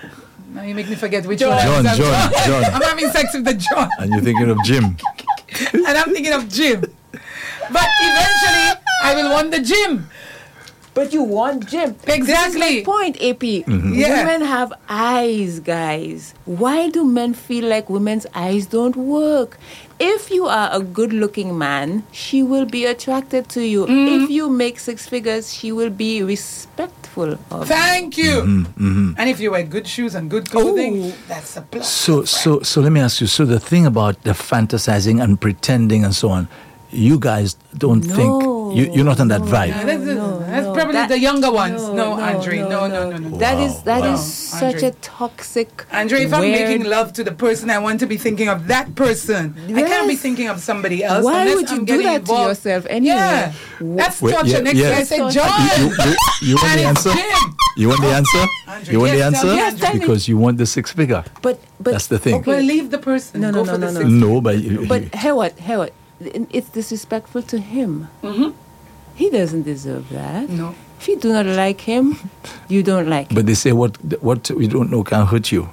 Now you make me forget which one. John, I'm John, John. I'm having sex with the John, And you're thinking of Jim. and I'm thinking of Jim. But eventually, I will want the Jim. But you want Jim. This is Exactly. my point, A P. Yeah. Women have eyes, guys. Why do men feel like women's eyes don't work? If you are a good-looking man, she will be attracted to you. If you make six figures, she will be respectful of you. Thank you. Mm-hmm, And if you wear good shoes and good clothing, Oh. that's a plus. So, so, so let me ask you. So the thing about the fantasizing and pretending and so on, you guys don't No, think you, you're not on that no, vibe. Yeah, that's no, that's no, probably that- the younger ones. No, no, Andre, no, no, no, no. no. That is that Wow. is Wow, such Andre. a toxic. Andre, if I'm weird- making love to the person, I want to be thinking of that person. I can't be Yes. thinking of somebody else. Why unless would you I'm do getting that involved. to yourself anyway? Yeah, that's Wait, torture. yeah, Next yeah. time I say That's John. You, you, you want And the it's answer? Jim. You want the answer? Andre, You want the yes, answer? tell me, Yes, tell me. Because you want the six figure. But but That's the thing. okay. Well, leave the person. No, Go no, for no, the no, six. No, but you, But Howard, Howard, it's disrespectful to him. Mm-hmm. He doesn't deserve that. No. If you do not like him, you don't like him. but they say what what we don't know can hurt you.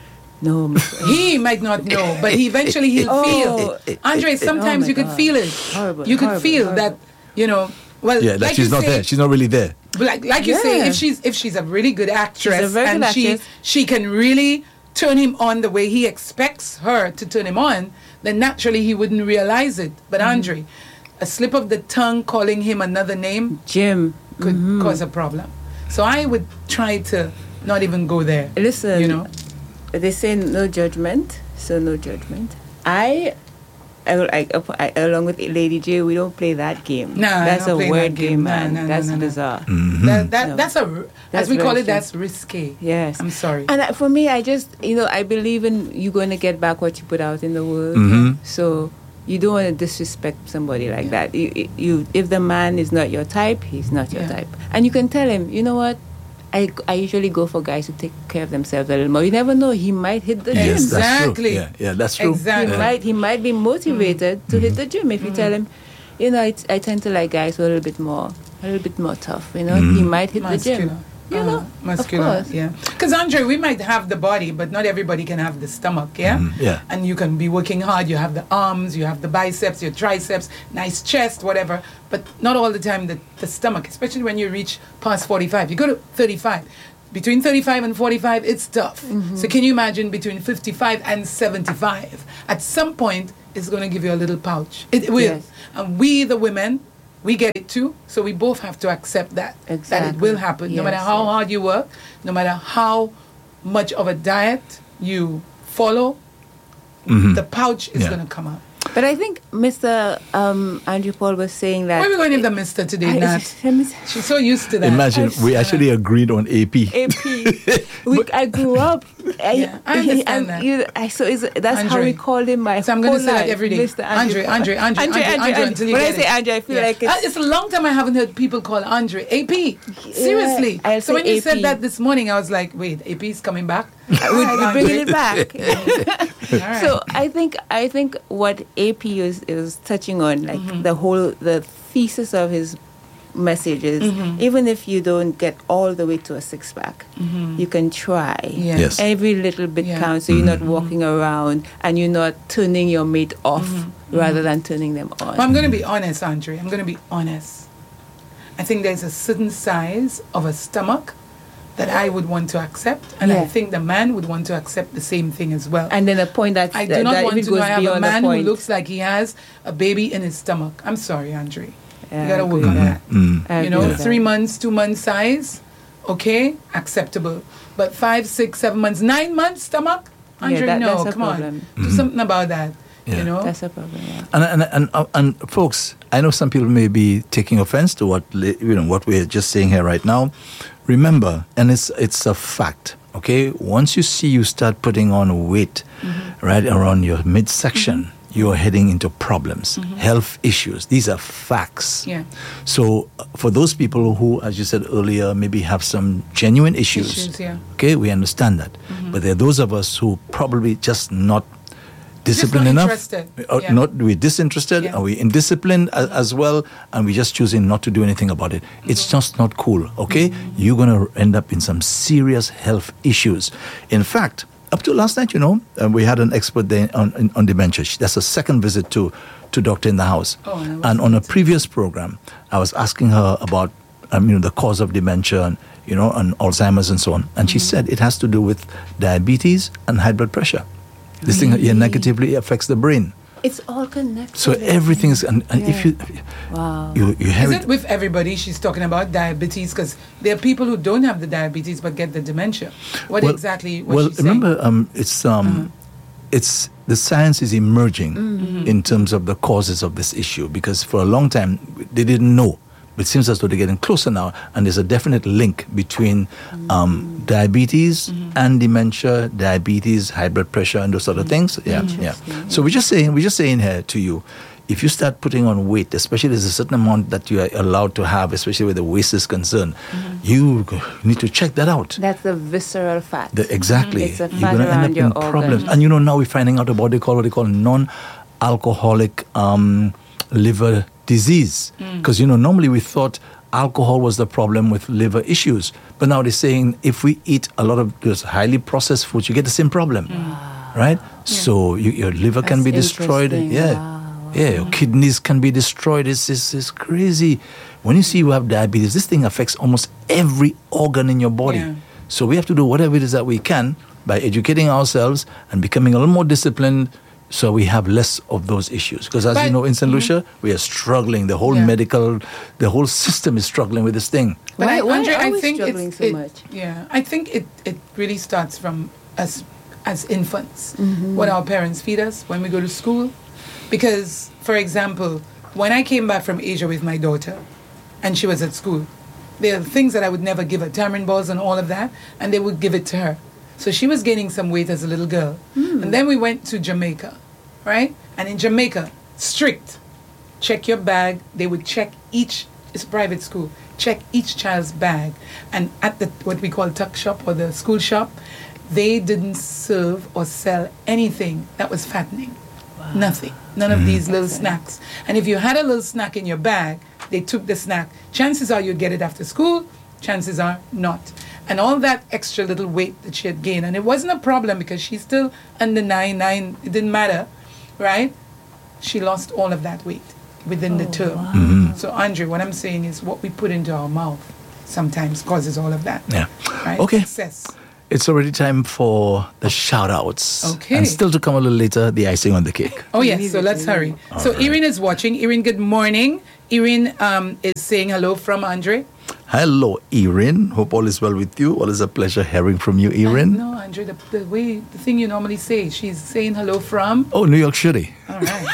No, Mister He might not know, but he eventually he'll Oh. feel. Andre, sometimes Oh my you could God. feel it. Horrible, You could horrible, feel horrible. that, you know. Well, Yeah, that like she's you not say, there. She's not really there. like like you say, Yeah. if she's if she's a really good actress She's a very and good she actress. she can really turn him on the way he expects her to turn him on, then naturally he wouldn't realize it. But Mm-hmm. Andre, a slip of the tongue calling him another name Jim. could Mm-hmm. cause a problem. So I would try to not even go there. Listen, you know. they say no judgment, so no judgment. I, I, I, I along with Lady J, we don't play that game. Nah, I that's don't a play word that game. game, Nah, man. nah, nah, that's nah, nah. bizarre. That, that No. that's a r- That's as we call very it. true. That's risque. Yes. I'm sorry. And I- for me, I just, you know, I believe in you going to get back what you put out in the world. Mhm. So you don't want to disrespect somebody like that. You, you, if the man is not your type, he's not your Yeah. type. And you can tell him, you know what? I, I usually go for guys who take care of themselves a little more. You never know, he might hit the Yes, gym. that's true. Exactly. Yeah, yeah, that's true. Exactly. He Yeah. might he might be motivated to hit the gym if you tell him, you know, I, I tend to like guys who are a little bit more a little bit more tough. You know, he might hit the Muscular. gym. You Uh, know, muscular, of course. yeah. Because Andre, we might have the body, but not everybody can have the stomach, yeah. Mhm, yeah. And you can be working hard. You have the arms, you have the biceps, your triceps, nice chest, whatever. But not all the time the, the stomach, especially when you reach past forty-five. You go to thirty-five. Between thirty-five and forty-five, it's tough. Mm-hmm. So can you imagine between fifty-five and seventy-five? At some point, it's going to give you a little pouch. It will. Yes. And we, the women, we get it too. So we both have to accept that. That it Exactly. will happen. No matter Yes, how yes. hard you work, no matter how much of a diet you follow, Mhm. the pouch is Yeah. going to come out. But I think Mister Um, Andrew Paul was saying that. Why are we going to give the mister today, I- Nat? let me- She's so used to that. Imagine I- we actually agreed on A P. A P. we, I grew up. I, Yeah, I understand and that. You, I, so is, that's how Andre. we called him my So I'm whole gonna say that life, every day. Mister Andre, Andre, Andre, Andre, Andre, until you When I get say it. Andre, I feel Yeah. like Uh, it's, it's a long time I haven't heard people call Andre A P. Seriously. I'll So say when you A P. said that this morning, I was like, wait, A P is coming back? we, we're bringing it back. All right. So I think I think what A P is is touching on, like Mm-hmm. the whole the thesis of his messages. Mm-hmm. Even if you don't get all the way to a six pack, you can try. Yeah. Yes. Every little bit Yeah. counts. So you're not walking around and you're not turning your mate off rather than turning them on. Well, I'm going to be honest, Andre. I'm going to be honest. I think there's a certain size of a stomach that I would want to accept, and I Yeah. think the man would want to accept the same thing as well. And then a point that I that, do not that want if it to know goes I have a beyond the man who point. looks like he has a baby in his stomach. I'm sorry, Andre. Yeah, you got to I work agree on with that. Mm. I You agree know, with three that. months, two months size, okay, acceptable. But five, six, seven months, nine months stomach, Yeah, Andre, that- no, that's a come problem. on, do something about that. Yeah. You know, That's a problem. Yeah. And, and and and and folks, I know some people may be taking offense to what li- you know what we're just saying here right now. Remember, and it's it's a fact. Okay, once you see you start putting on weight right around your midsection, you are heading into problems, health issues. These are facts. Yeah. So uh, for those people who, as you said earlier, maybe have some genuine issues, Issues, yeah. okay, we understand that. But there are those of us who probably just not disciplined not enough, interested. uh, Yeah. not we're disinterested, Yeah. and we're indisciplined as, as well, and we're just choosing not to do anything about it. It's just not cool. Okay, you're gonna end up in some serious health issues. In fact, up to last night, you know, uh, we had an expert there on, on, on dementia. She- That's a second visit to to Doctor in the House. Oh, and I was and on a listening. previous program, I was asking her about um, you know, the cause of dementia and you know, and Alzheimer's and so on, and she said it has to do with diabetes and high blood pressure. This thing yeah, negatively affects the brain. It's all connected. So everything is, and, and if you, Wow. you, you have is it, it with everybody she's talking about diabetes? Because there are people who don't have the diabetes but get the dementia. What well, exactly was well, she saying? remember, um, it's um, it's the science is emerging in terms of the causes of this issue because for a long time they didn't know. But it seems as though they're getting closer now, and there's a definite link between um, diabetes and dementia, diabetes, high blood pressure, and those sort of things. Yeah, yeah. So we're just saying, we're just saying here to you, if you start putting on weight, especially there's a certain amount that you are allowed to have, especially where the waist is concerned, you need to check that out. That's the visceral fat. The, exactly. It's a You're fat going to around end your up in problems. organs. And you know, now we're finding out about what they call what they call non-alcoholic um, liver disease. Because, you know, normally we thought alcohol was the problem with liver issues. But now they're saying if we eat a lot of those highly processed foods, you get the same problem. Right? So you, your liver can That's be destroyed. interesting. Yeah. Wow, Yeah, your kidneys can be destroyed. It's, it's, it's crazy. When you see you have diabetes, this thing affects almost every organ in your body. Yeah. So we have to do whatever it is that we can by educating ourselves and becoming a little more disciplined so we have less of those issues. Because as But- you know, in Saint Lucia, we are struggling. The whole Yeah. medical, the whole system is struggling with this thing. But Why- I, why Andre, are I we think struggling it's, so it- much? Yeah, I think it, it really starts from us as infants, Mm-hmm. what our parents feed us when we go to school. Because, for example, when I came back from Asia with my daughter, and she was at school, there are things that I would never give her, tamarind balls and all of that, and they would give it to her. So she was gaining some weight as a little girl. Hmm. And then we went to Jamaica, right? And in Jamaica, strict, check your bag. They would check each, it's a private school, check each child's bag. And at the, what we call tuck shop or the school shop, they didn't serve or sell anything that was fattening. Nothing. None of these little snacks. And if you had a little snack in your bag, they took the snack. Chances are you'd get it after school chances are not. And all that extra little weight that she had gained, and it wasn't a problem because she's still under nine, nine, it didn't matter, right? She lost all of that weight within the term. wow. Mhm. So, Andre, what I'm saying is what we put into our mouth sometimes causes all of that. Yeah. Right? Okay. Excess. It's already time for the shout outs. Okay. And still to come a little later, the icing on the cake. Oh, yes. Leave So it, let's leave hurry. it. So, All right. Irene is watching. Irene, good morning. Irene um, is saying hello from Andre. Hello, Erin. Hope all is well with you. Well, it's a pleasure hearing from you, Erin. No, Andre, the, the way, the thing you normally say, she's saying hello from. Oh, New York City. All right.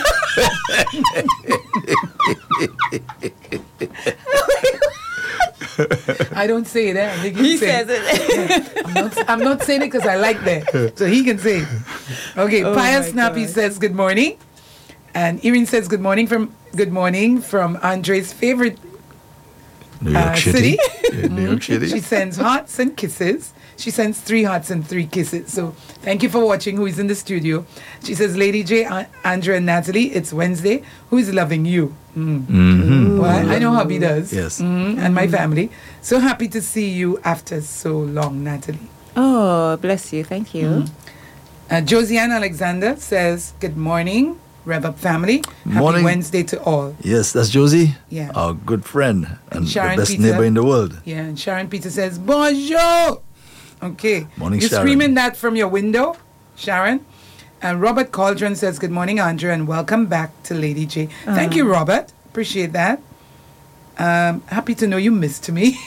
I don't say that. He, can He say says it. I'm not, I'm not saying it because I like that. So he can say it. Okay, Oh Pius my Snappy God. says good morning. And Irene says good morning from good morning from Andre's favorite New York uh, City. city. Yeah, New York City. She sends hearts and kisses. She sends three hearts and three kisses. So thank you for watching. Who is in the studio? She says, Lady J, An- Andrea, and Natalie, it's Wednesday. Who is loving you? Mm. Mhm. Well, I, I know hubby does. Yes. Mm, and my family. So happy to see you after so long, Natalie. Oh, bless you. Thank you. Mm. Uh, Josiane Alexander says, good morning, Rev Up family. Happy Morning. Wednesday to all. Yes, that's Josie. Yeah. Our good friend and Sharon the best Peter. neighbor in the world. Yeah, and Sharon Peter says, bonjour. Okay. Morning, You're Sharon. screaming that from your window, Sharon. And Robert Cauldron says, good morning, Andrea, and welcome back to Lady J. Thank you, Robert. Appreciate that. Um, happy to know you missed me.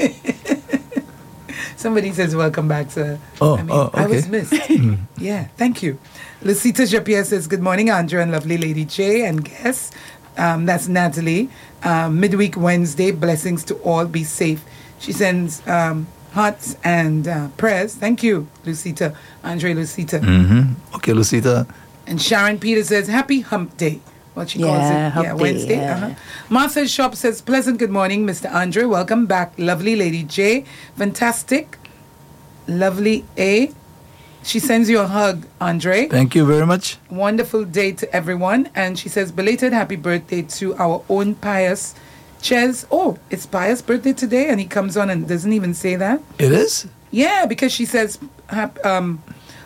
Somebody says, welcome back, sir. Oh, I mean, oh, I was okay. missed. Yeah, thank you. Lucita Japierre says, good morning, Andrea and lovely Lady J and guests. Um, that's Natalie. Um, midweek Wednesday, blessings to all. Be safe. She sends um, hearts and uh, prayers. Thank you, Lucita. Andre Lucita. Mm-hmm. Okay, Lucita. And Sharon Peter says, happy hump day. What she calls Yeah, it. hump yeah, day, Wednesday. yeah. Uh-huh. Martha Shop says, pleasant good morning, Mister Andre. Welcome back, lovely Lady J. Fantastic. Lovely A. She sends you a hug, Andre. Thank you very much. Wonderful day to everyone. And she says, belated happy birthday to our own Pius Ches. Oh, it's Pius' birthday today, and he comes on and doesn't even say that. It is? Yeah, because she says, hap- um,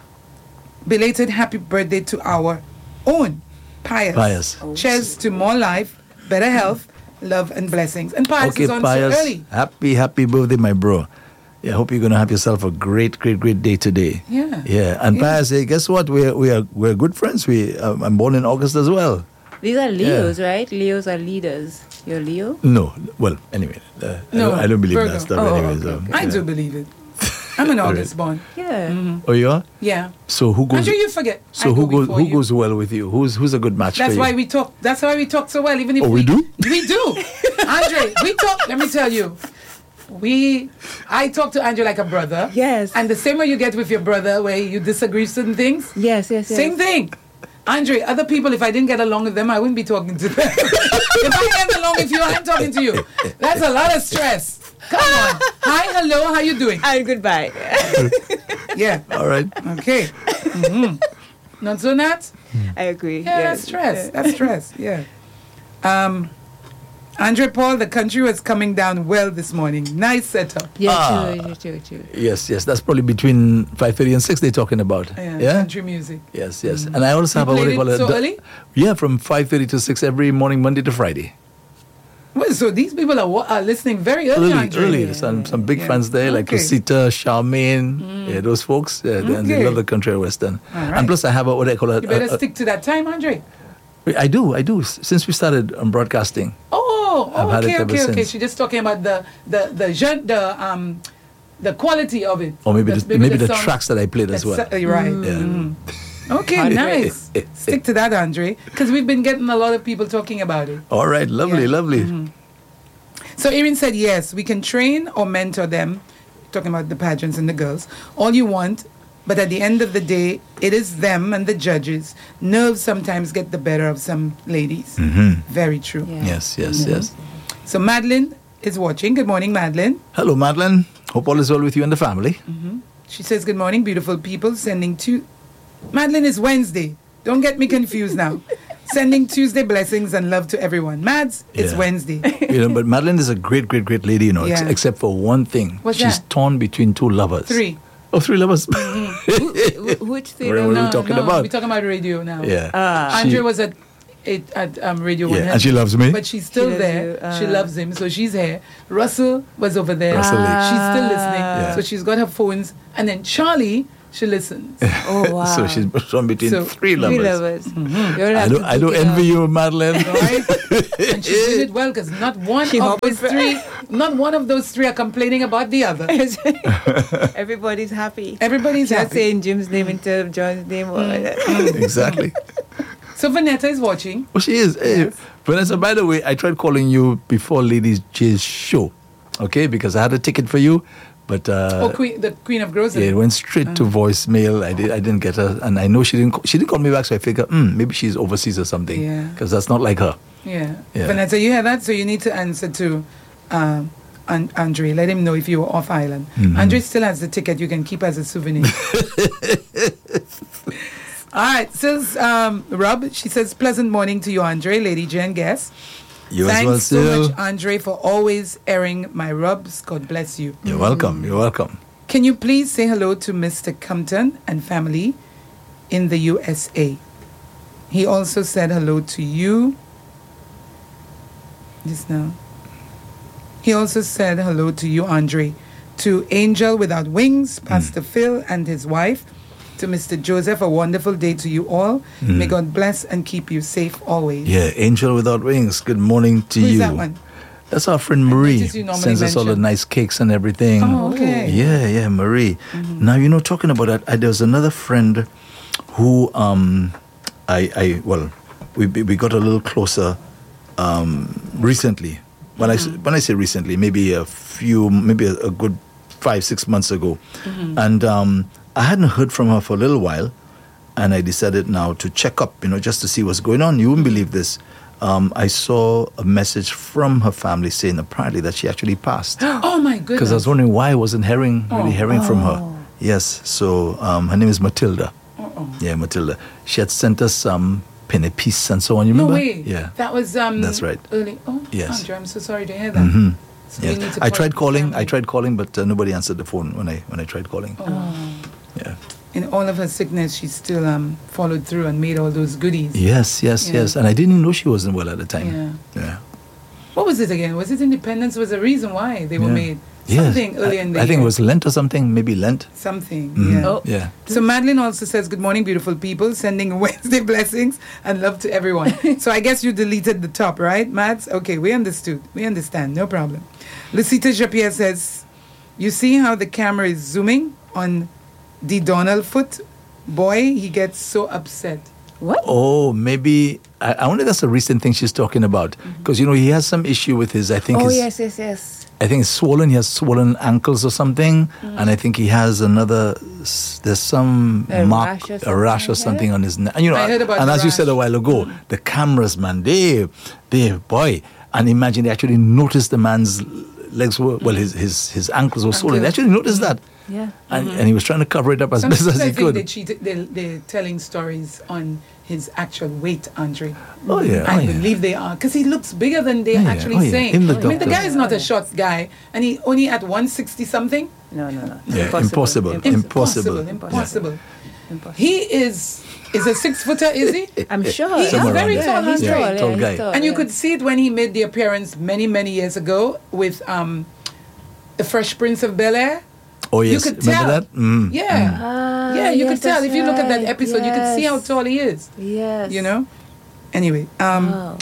belated happy birthday to our own Pius. Pius. Cheers to more life, better health, love, and blessings. And Pius Okay, is on Pius. so early. Happy, happy birthday, my bro. Yeah, I hope you're going to have yourself a great, great, great day today. Yeah. Yeah. And Yeah. Pius, hey, guess what? We're, we are, we're good friends. We, um, I'm born in August as well. These are Leos, right? Leos are leaders. You're Leo? No. Well, anyway. Uh, No, I, don't, I don't believe Virgo. that stuff Oh, anyway. okay, so, okay. I yeah. do believe it. I'm an August born. Yeah. Oh, you are? Yeah. So who goes? Andrew, you forget. So I who go goes? before Who you. goes well with you? Who's who's a good match That's for why you? we talk. That's why we talk so well. Even if Oh, we do? we do. Andre, we talk. Let me tell you, we. I talk to Andre like a brother. Yes. And the same way you get with your brother, where you disagree certain things. Yes, yes, yes. Same thing. Andre, other people, if I didn't get along with them, I wouldn't be talking to them. If I get along with you, I'm talking to you. That's a lot of stress. Come on. Hi, hello, how you doing? And goodbye. Yeah. All right. Okay. hmm Not so not? I agree. Yeah, yes. that's stress. That's stress. Yeah. Um, Andre Paul, the country was coming down well this morning. Nice setup. Yeah, Ah. true, true, true. Yes, yes. That's probably between five thirty and six. They're talking about. Yeah. Yeah. Country music. Yes, yes. And I also You have a what played do you call it it? so the- early? Yeah, from five thirty to six every morning, Monday to Friday. Well, so these people are, wa- are listening very early, Early, Andre. early. Some some big Yeah. fans there, like Okay. Rosita, Charmaine, yeah, those folks. Yeah, they- and they Okay. love the country and western. All right. And plus, I have a what do I call it? You better a- a- stick to that time, Andre. I do, I do. s- Since we started um, broadcasting. Oh, I've had okay, it ever okay, okay. since. She's just talking about the the the gen- the um the quality of it. Or maybe the, maybe the song- tracks that I played as that's- well. uh, right. Yeah. Mhm. Okay, Hard nice. Stick to that, Andre, because we've been getting a lot of people talking about it. All right, lovely, Yeah. lovely. So Erin said, yes, we can train or mentor them, talking about the pageants and the girls, all you want, but at the end of the day, it is them and the judges. Nerves sometimes get the better of some ladies. Mhm. Very true. Yeah. Yes, yes, yes. So Madeline is watching. Good morning, Madeline. Hello, Madeline. Hope all is well with you and the family. She says, good morning, beautiful people. Sending to... Madeline is Wednesday. Don't get me confused now. Sending Tuesday blessings and love to everyone. Mads, it's Yeah. Wednesday. You know, but Madeline is a great, great, great lady, you know, ex- Yeah. except for one thing. What's She's that? torn between two lovers. Three. Oh, three lovers. Wh- Which What are we theater? talking no, about? We're talking about radio now. Yeah. Ah. She- Andre was at it, at um, Radio Yeah, one and she loves me. But she's still loves there. you, uh. she loves him, so she's here. Russell was over there. Russell Lake. She's still listening. Yeah. So she's got her phones. And then Charlie, she listens. Oh, wow. So she's torn between So, three lovers. Three lovers. You'll I have don't, to I don't pick it envy up. you, Madeline. Right? And she did it well because not one She of hopped those with- three, not one of those three are complaining about the other. Everybody's happy. Everybody's Not happy. Mm. saying Jim's name instead of John's name. Or Exactly. So Vanessa is watching. Oh, she is. Hey, Yes. Vanessa, by the way, I tried calling you before Ladies J's show, okay? Because I had a ticket for you, but uh, oh, Queen, the Queen of yeah, Grocery. it went straight to voicemail. I did. I didn't get her, and I know she didn't. ca- She didn't call me back, so I figured, hmm, maybe she's overseas or something. Yeah. Because that's not like her. Yeah. Yeah. Vanessa, you hear that? So you need to answer to um, An- Andre. Let him know if you were off island. Mhm. Andre still has the ticket you can keep as a souvenir. All right. Says um, Rob, she says, pleasant morning to you, Andre, Lady Jen guest. You as Thanks well, so Sil. much, Andre, for always airing my rubs. God bless you. You're welcome. You're welcome. Can you please say hello to Mister Compton and family in the U S A? He also said hello to you. Just now. He also said hello to you, Andre. To Angel Without Wings, Pastor Phil and his wife. To Mister Joseph, a wonderful day to you all. May God bless and keep you safe always. Yeah, Angel Without Wings. Good morning to Who is you. that one? That's our friend Marie. noticed you normally Sends us all the mention. nice cakes and everything. Oh, okay. Yeah, yeah, Marie. Now, you know, talking about that, I, there was another friend who, um, I, I well, we we got a little closer um, recently. When I s- when I say recently, maybe a few, maybe a, a good five six months ago, and um, I hadn't heard from her for a little while, and I decided now to check up, you know, just to see what's going on. You wouldn't believe this. Um, I saw a message from her family saying apparently that she actually passed. Oh, my Because I goodness. was wondering why I wasn't hearing really Oh. hearing from her. Yes, so um, her name is Matilda. Uh-oh. Yeah, Matilda. She had sent us some penny piece and so on. You No remember? way. Yeah. That was um That's right. early. Oh, Yes. Andre, I'm so sorry to hear that. hmm So we Yes. need to I call tried the calling. I family. tried calling, but uh, nobody answered the phone when I when I tried calling. Oh. Yeah. In all of her sickness, she still um followed through and made all those goodies. Yes, yes, Yeah. yes. And I didn't even know she wasn't well at the time. Yeah. Yeah. What was it again? Was it Independence? Was a reason why they were Yeah. made? Yes. Something early I, in the I think year. it was Lent or something. Maybe Lent. Something. Mhm. Yeah. Oh. Yeah. So Madeline also says, good morning, beautiful people, sending Wednesday blessings and love to everyone. So I guess you deleted the top, right, Mads? Okay, we understood. We understand. No problem. Lucita Japierre says, you see how the camera is zooming on the Donald foot? Boy, he gets so upset. What? Oh, maybe. I, I wonder if that's a recent thing she's talking about. Because, you know, he has some issue with his, I think, Oh, his, yes, yes, yes. I think it's swollen. He has swollen ankles or something. And I think he has another, s- there's some A mark, rash or a rash or something something like on his neck. And, you know, I heard about and the as you said a rash. while ago, the cameras, man, they, they, boy. And imagine they actually noticed the man's legs were, well, his, his, his ankles were swollen. They Ankles. actually noticed that. Yeah. And, and he was trying to cover it up as best Sometimes as I he think could. they cheated, they, they're telling stories on his actual weight, Andre. Oh, yeah. I oh, yeah. believe they are because he looks bigger than they're Oh, yeah. actually Oh, yeah. saying. Him, the I mean, the doctor. guy is not a short guy, and he only at one sixty something. No, no, no. Yeah, impossible. Impossible. Impossible. Impossible. Impossible. He is is a six footer, is he? I'm sure. He is Somewhere very around tall, there. He's Andre. tall, Yeah, tall yeah, guy. he's tall, And you yeah. could see it when he made the appearance many, many years ago with um, the Fresh Prince of Bel Air. Oh, yes. You could Remember tell. that? Mm. Yeah. Ah, yeah, you yes, could tell. that's If you look at that right. episode, you could see how Yes. tall he is. Yes. You know? Anyway, um, Wow.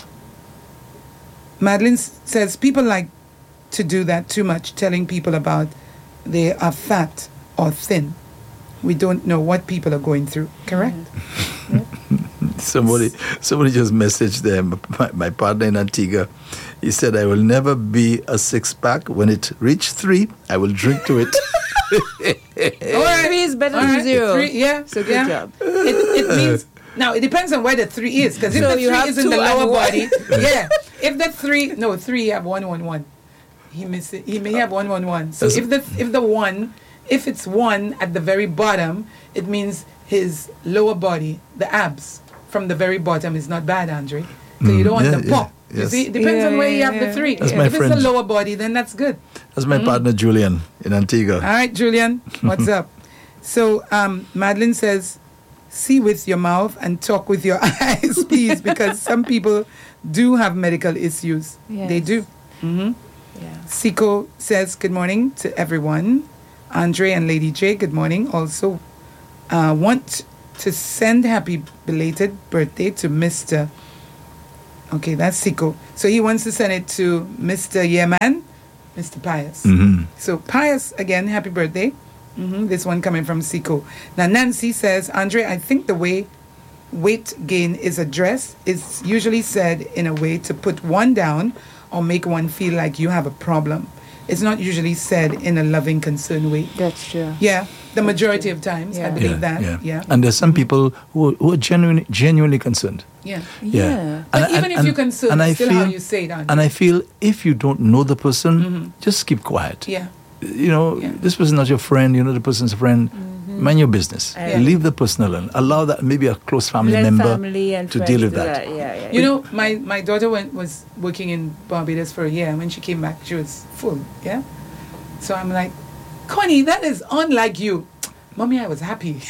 Madeline s- says people like to do that too much, telling people about they are fat or thin. We don't know what people are going through. Correct? Somebody, somebody just messaged them. My, my partner in Antigua, he said, "I will never be a six pack. When it reach three, I will drink to it." All right. Three is better All than right. zero. Three, yeah. So good yeah. job. It, it means now it depends on where the three is because if So the you three have is in two the lower and one. body, yeah. If the three, no, three you have one, one, one. He miss it. He may have one, one, one. So That's- if the if the one, if it's one at the very bottom, it means his lower body, the abs, from the very bottom is not bad, Andre. Because you don't want yeah, the yeah, pop. You yes. see, it depends Yeah, on where you yeah, have the yeah. three. That's if my it's friend. a lower body, then that's good. That's my partner Julian in Antigua. All right, Julian, what's up? So um, Madeline says, see with your mouth and talk with your eyes, please, because some people do have medical issues. Yes. They do. hmm Yeah. Siko says, good morning to everyone. Andre and Lady J, good morning. Also, uh, want to send happy belated birthday to Mister Okay, that's Siko. So he wants to send it to Mister Yeman, Mister Pius. Mhm. So Pius, again, happy birthday. hmm This one coming from Siko. Now Nancy says, Andre, I think the way weight gain is addressed is usually said in a way to put one down or make one feel like you have a problem. It's not usually said in a loving, concerned way. That's true. Yeah, the majority of times, I Yeah. believe that. Yeah. yeah. And there's some people who, who are genuinely, genuinely concerned. Yeah. Yeah. But And- even and- if you're and- concerned, and I it's still feel, how you say it, Andre. And I feel if you don't know the person, just keep quiet. Yeah. You know, Yeah. this person's not your friend. You know, the person's a friend. Mind your business. Yeah. Leave the person alone. Allow that maybe a close family Let member family and to friends deal with do that. Yeah, yeah. You know, my, my daughter went was working in Barbados for a year, and when she came back, she was full. Yeah. So I'm like, Connie, that is unlike you. Mommy, I was happy.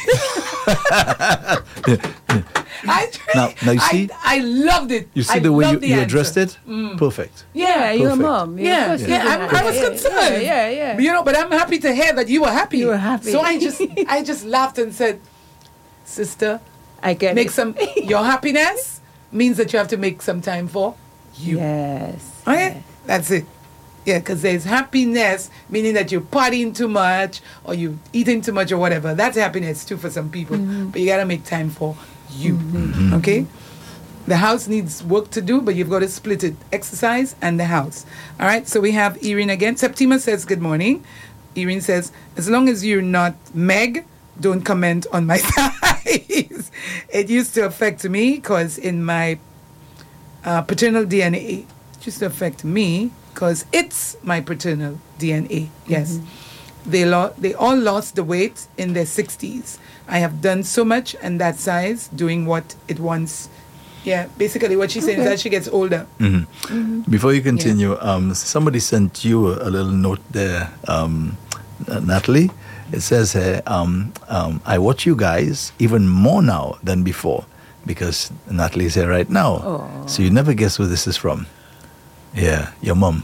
I, Now- now you I, see- I loved it. You see I the way you, loved the you answer. addressed it? Mm. Perfect. yeah, your Perfect. mom. Yeah, of course yeah, you I'm, have I was it. concerned. Yeah, yeah, yeah. But, you know, but I'm happy to hear that you were happy. You were happy. So I just, I just laughed and said, "Sister, I get make it. some. Your happiness means that you have to make some time for you. Yes. Okay, that's it. Yeah, because there's happiness, meaning that you're partying too much or you eating too much or whatever. That's happiness too for some people. But you gotta make time for you. Okay. The house needs work to do, but you've got to split it: exercise and the house. All right. So we have Irene again. Septima says, "Good morning." Irene says, "As long as you're not Meg, don't comment on my size. It used to affect me because in my uh, paternal D N A, it used to affect me because it's my paternal D N A. Yes, they lo- they all lost the weight in their sixties. I have done so much and that size doing what it wants." Yeah, basically what she's saying is that she gets older. Mhm. Before you continue, um, somebody sent you a, a little note there, um, uh, Natalie. It says here, um, um, I watch you guys even more now than before because Natalie's here right now. Oh. So you never guess who this is from. Yeah, your mom.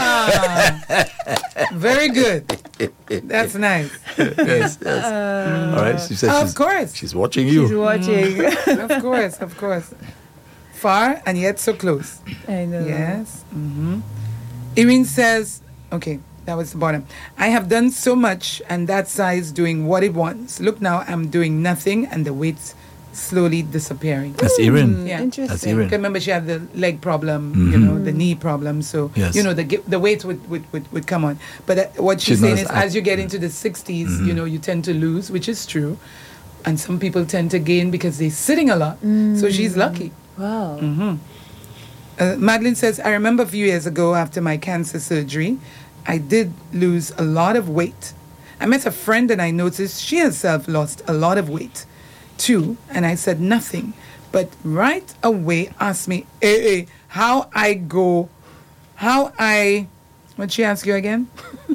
Very good. That's nice. yes, yes. All right. She says Of she's, course. she's watching you. She's watching. Of course, of course. Far and yet so close. I know. Yes. hmm Irene says, okay, that was the bottom. I have done so much and that size doing what it wants. Look now, I'm doing nothing and the weight's slowly disappearing. That's Erin. Yeah. Interesting. That's Erin. Because remember, she had the leg problem, you Mhm. know, the knee problem. So, Yes. you know, the gi- the weight would, would, would, would come on. But uh, what she's, She's not saying as is, act- as you get into the sixties, you know, you tend to lose, which is true. And some people tend to gain because they're sitting a lot. So she's lucky. Wow. hmm Uh, Madeline says, I remember a few years ago after my cancer surgery, I did lose a lot of weight. I met a friend and I noticed she herself lost a lot of weight too. And I said nothing, but right away asked me, hey, hey, how I go, how I, what'd she ask you again?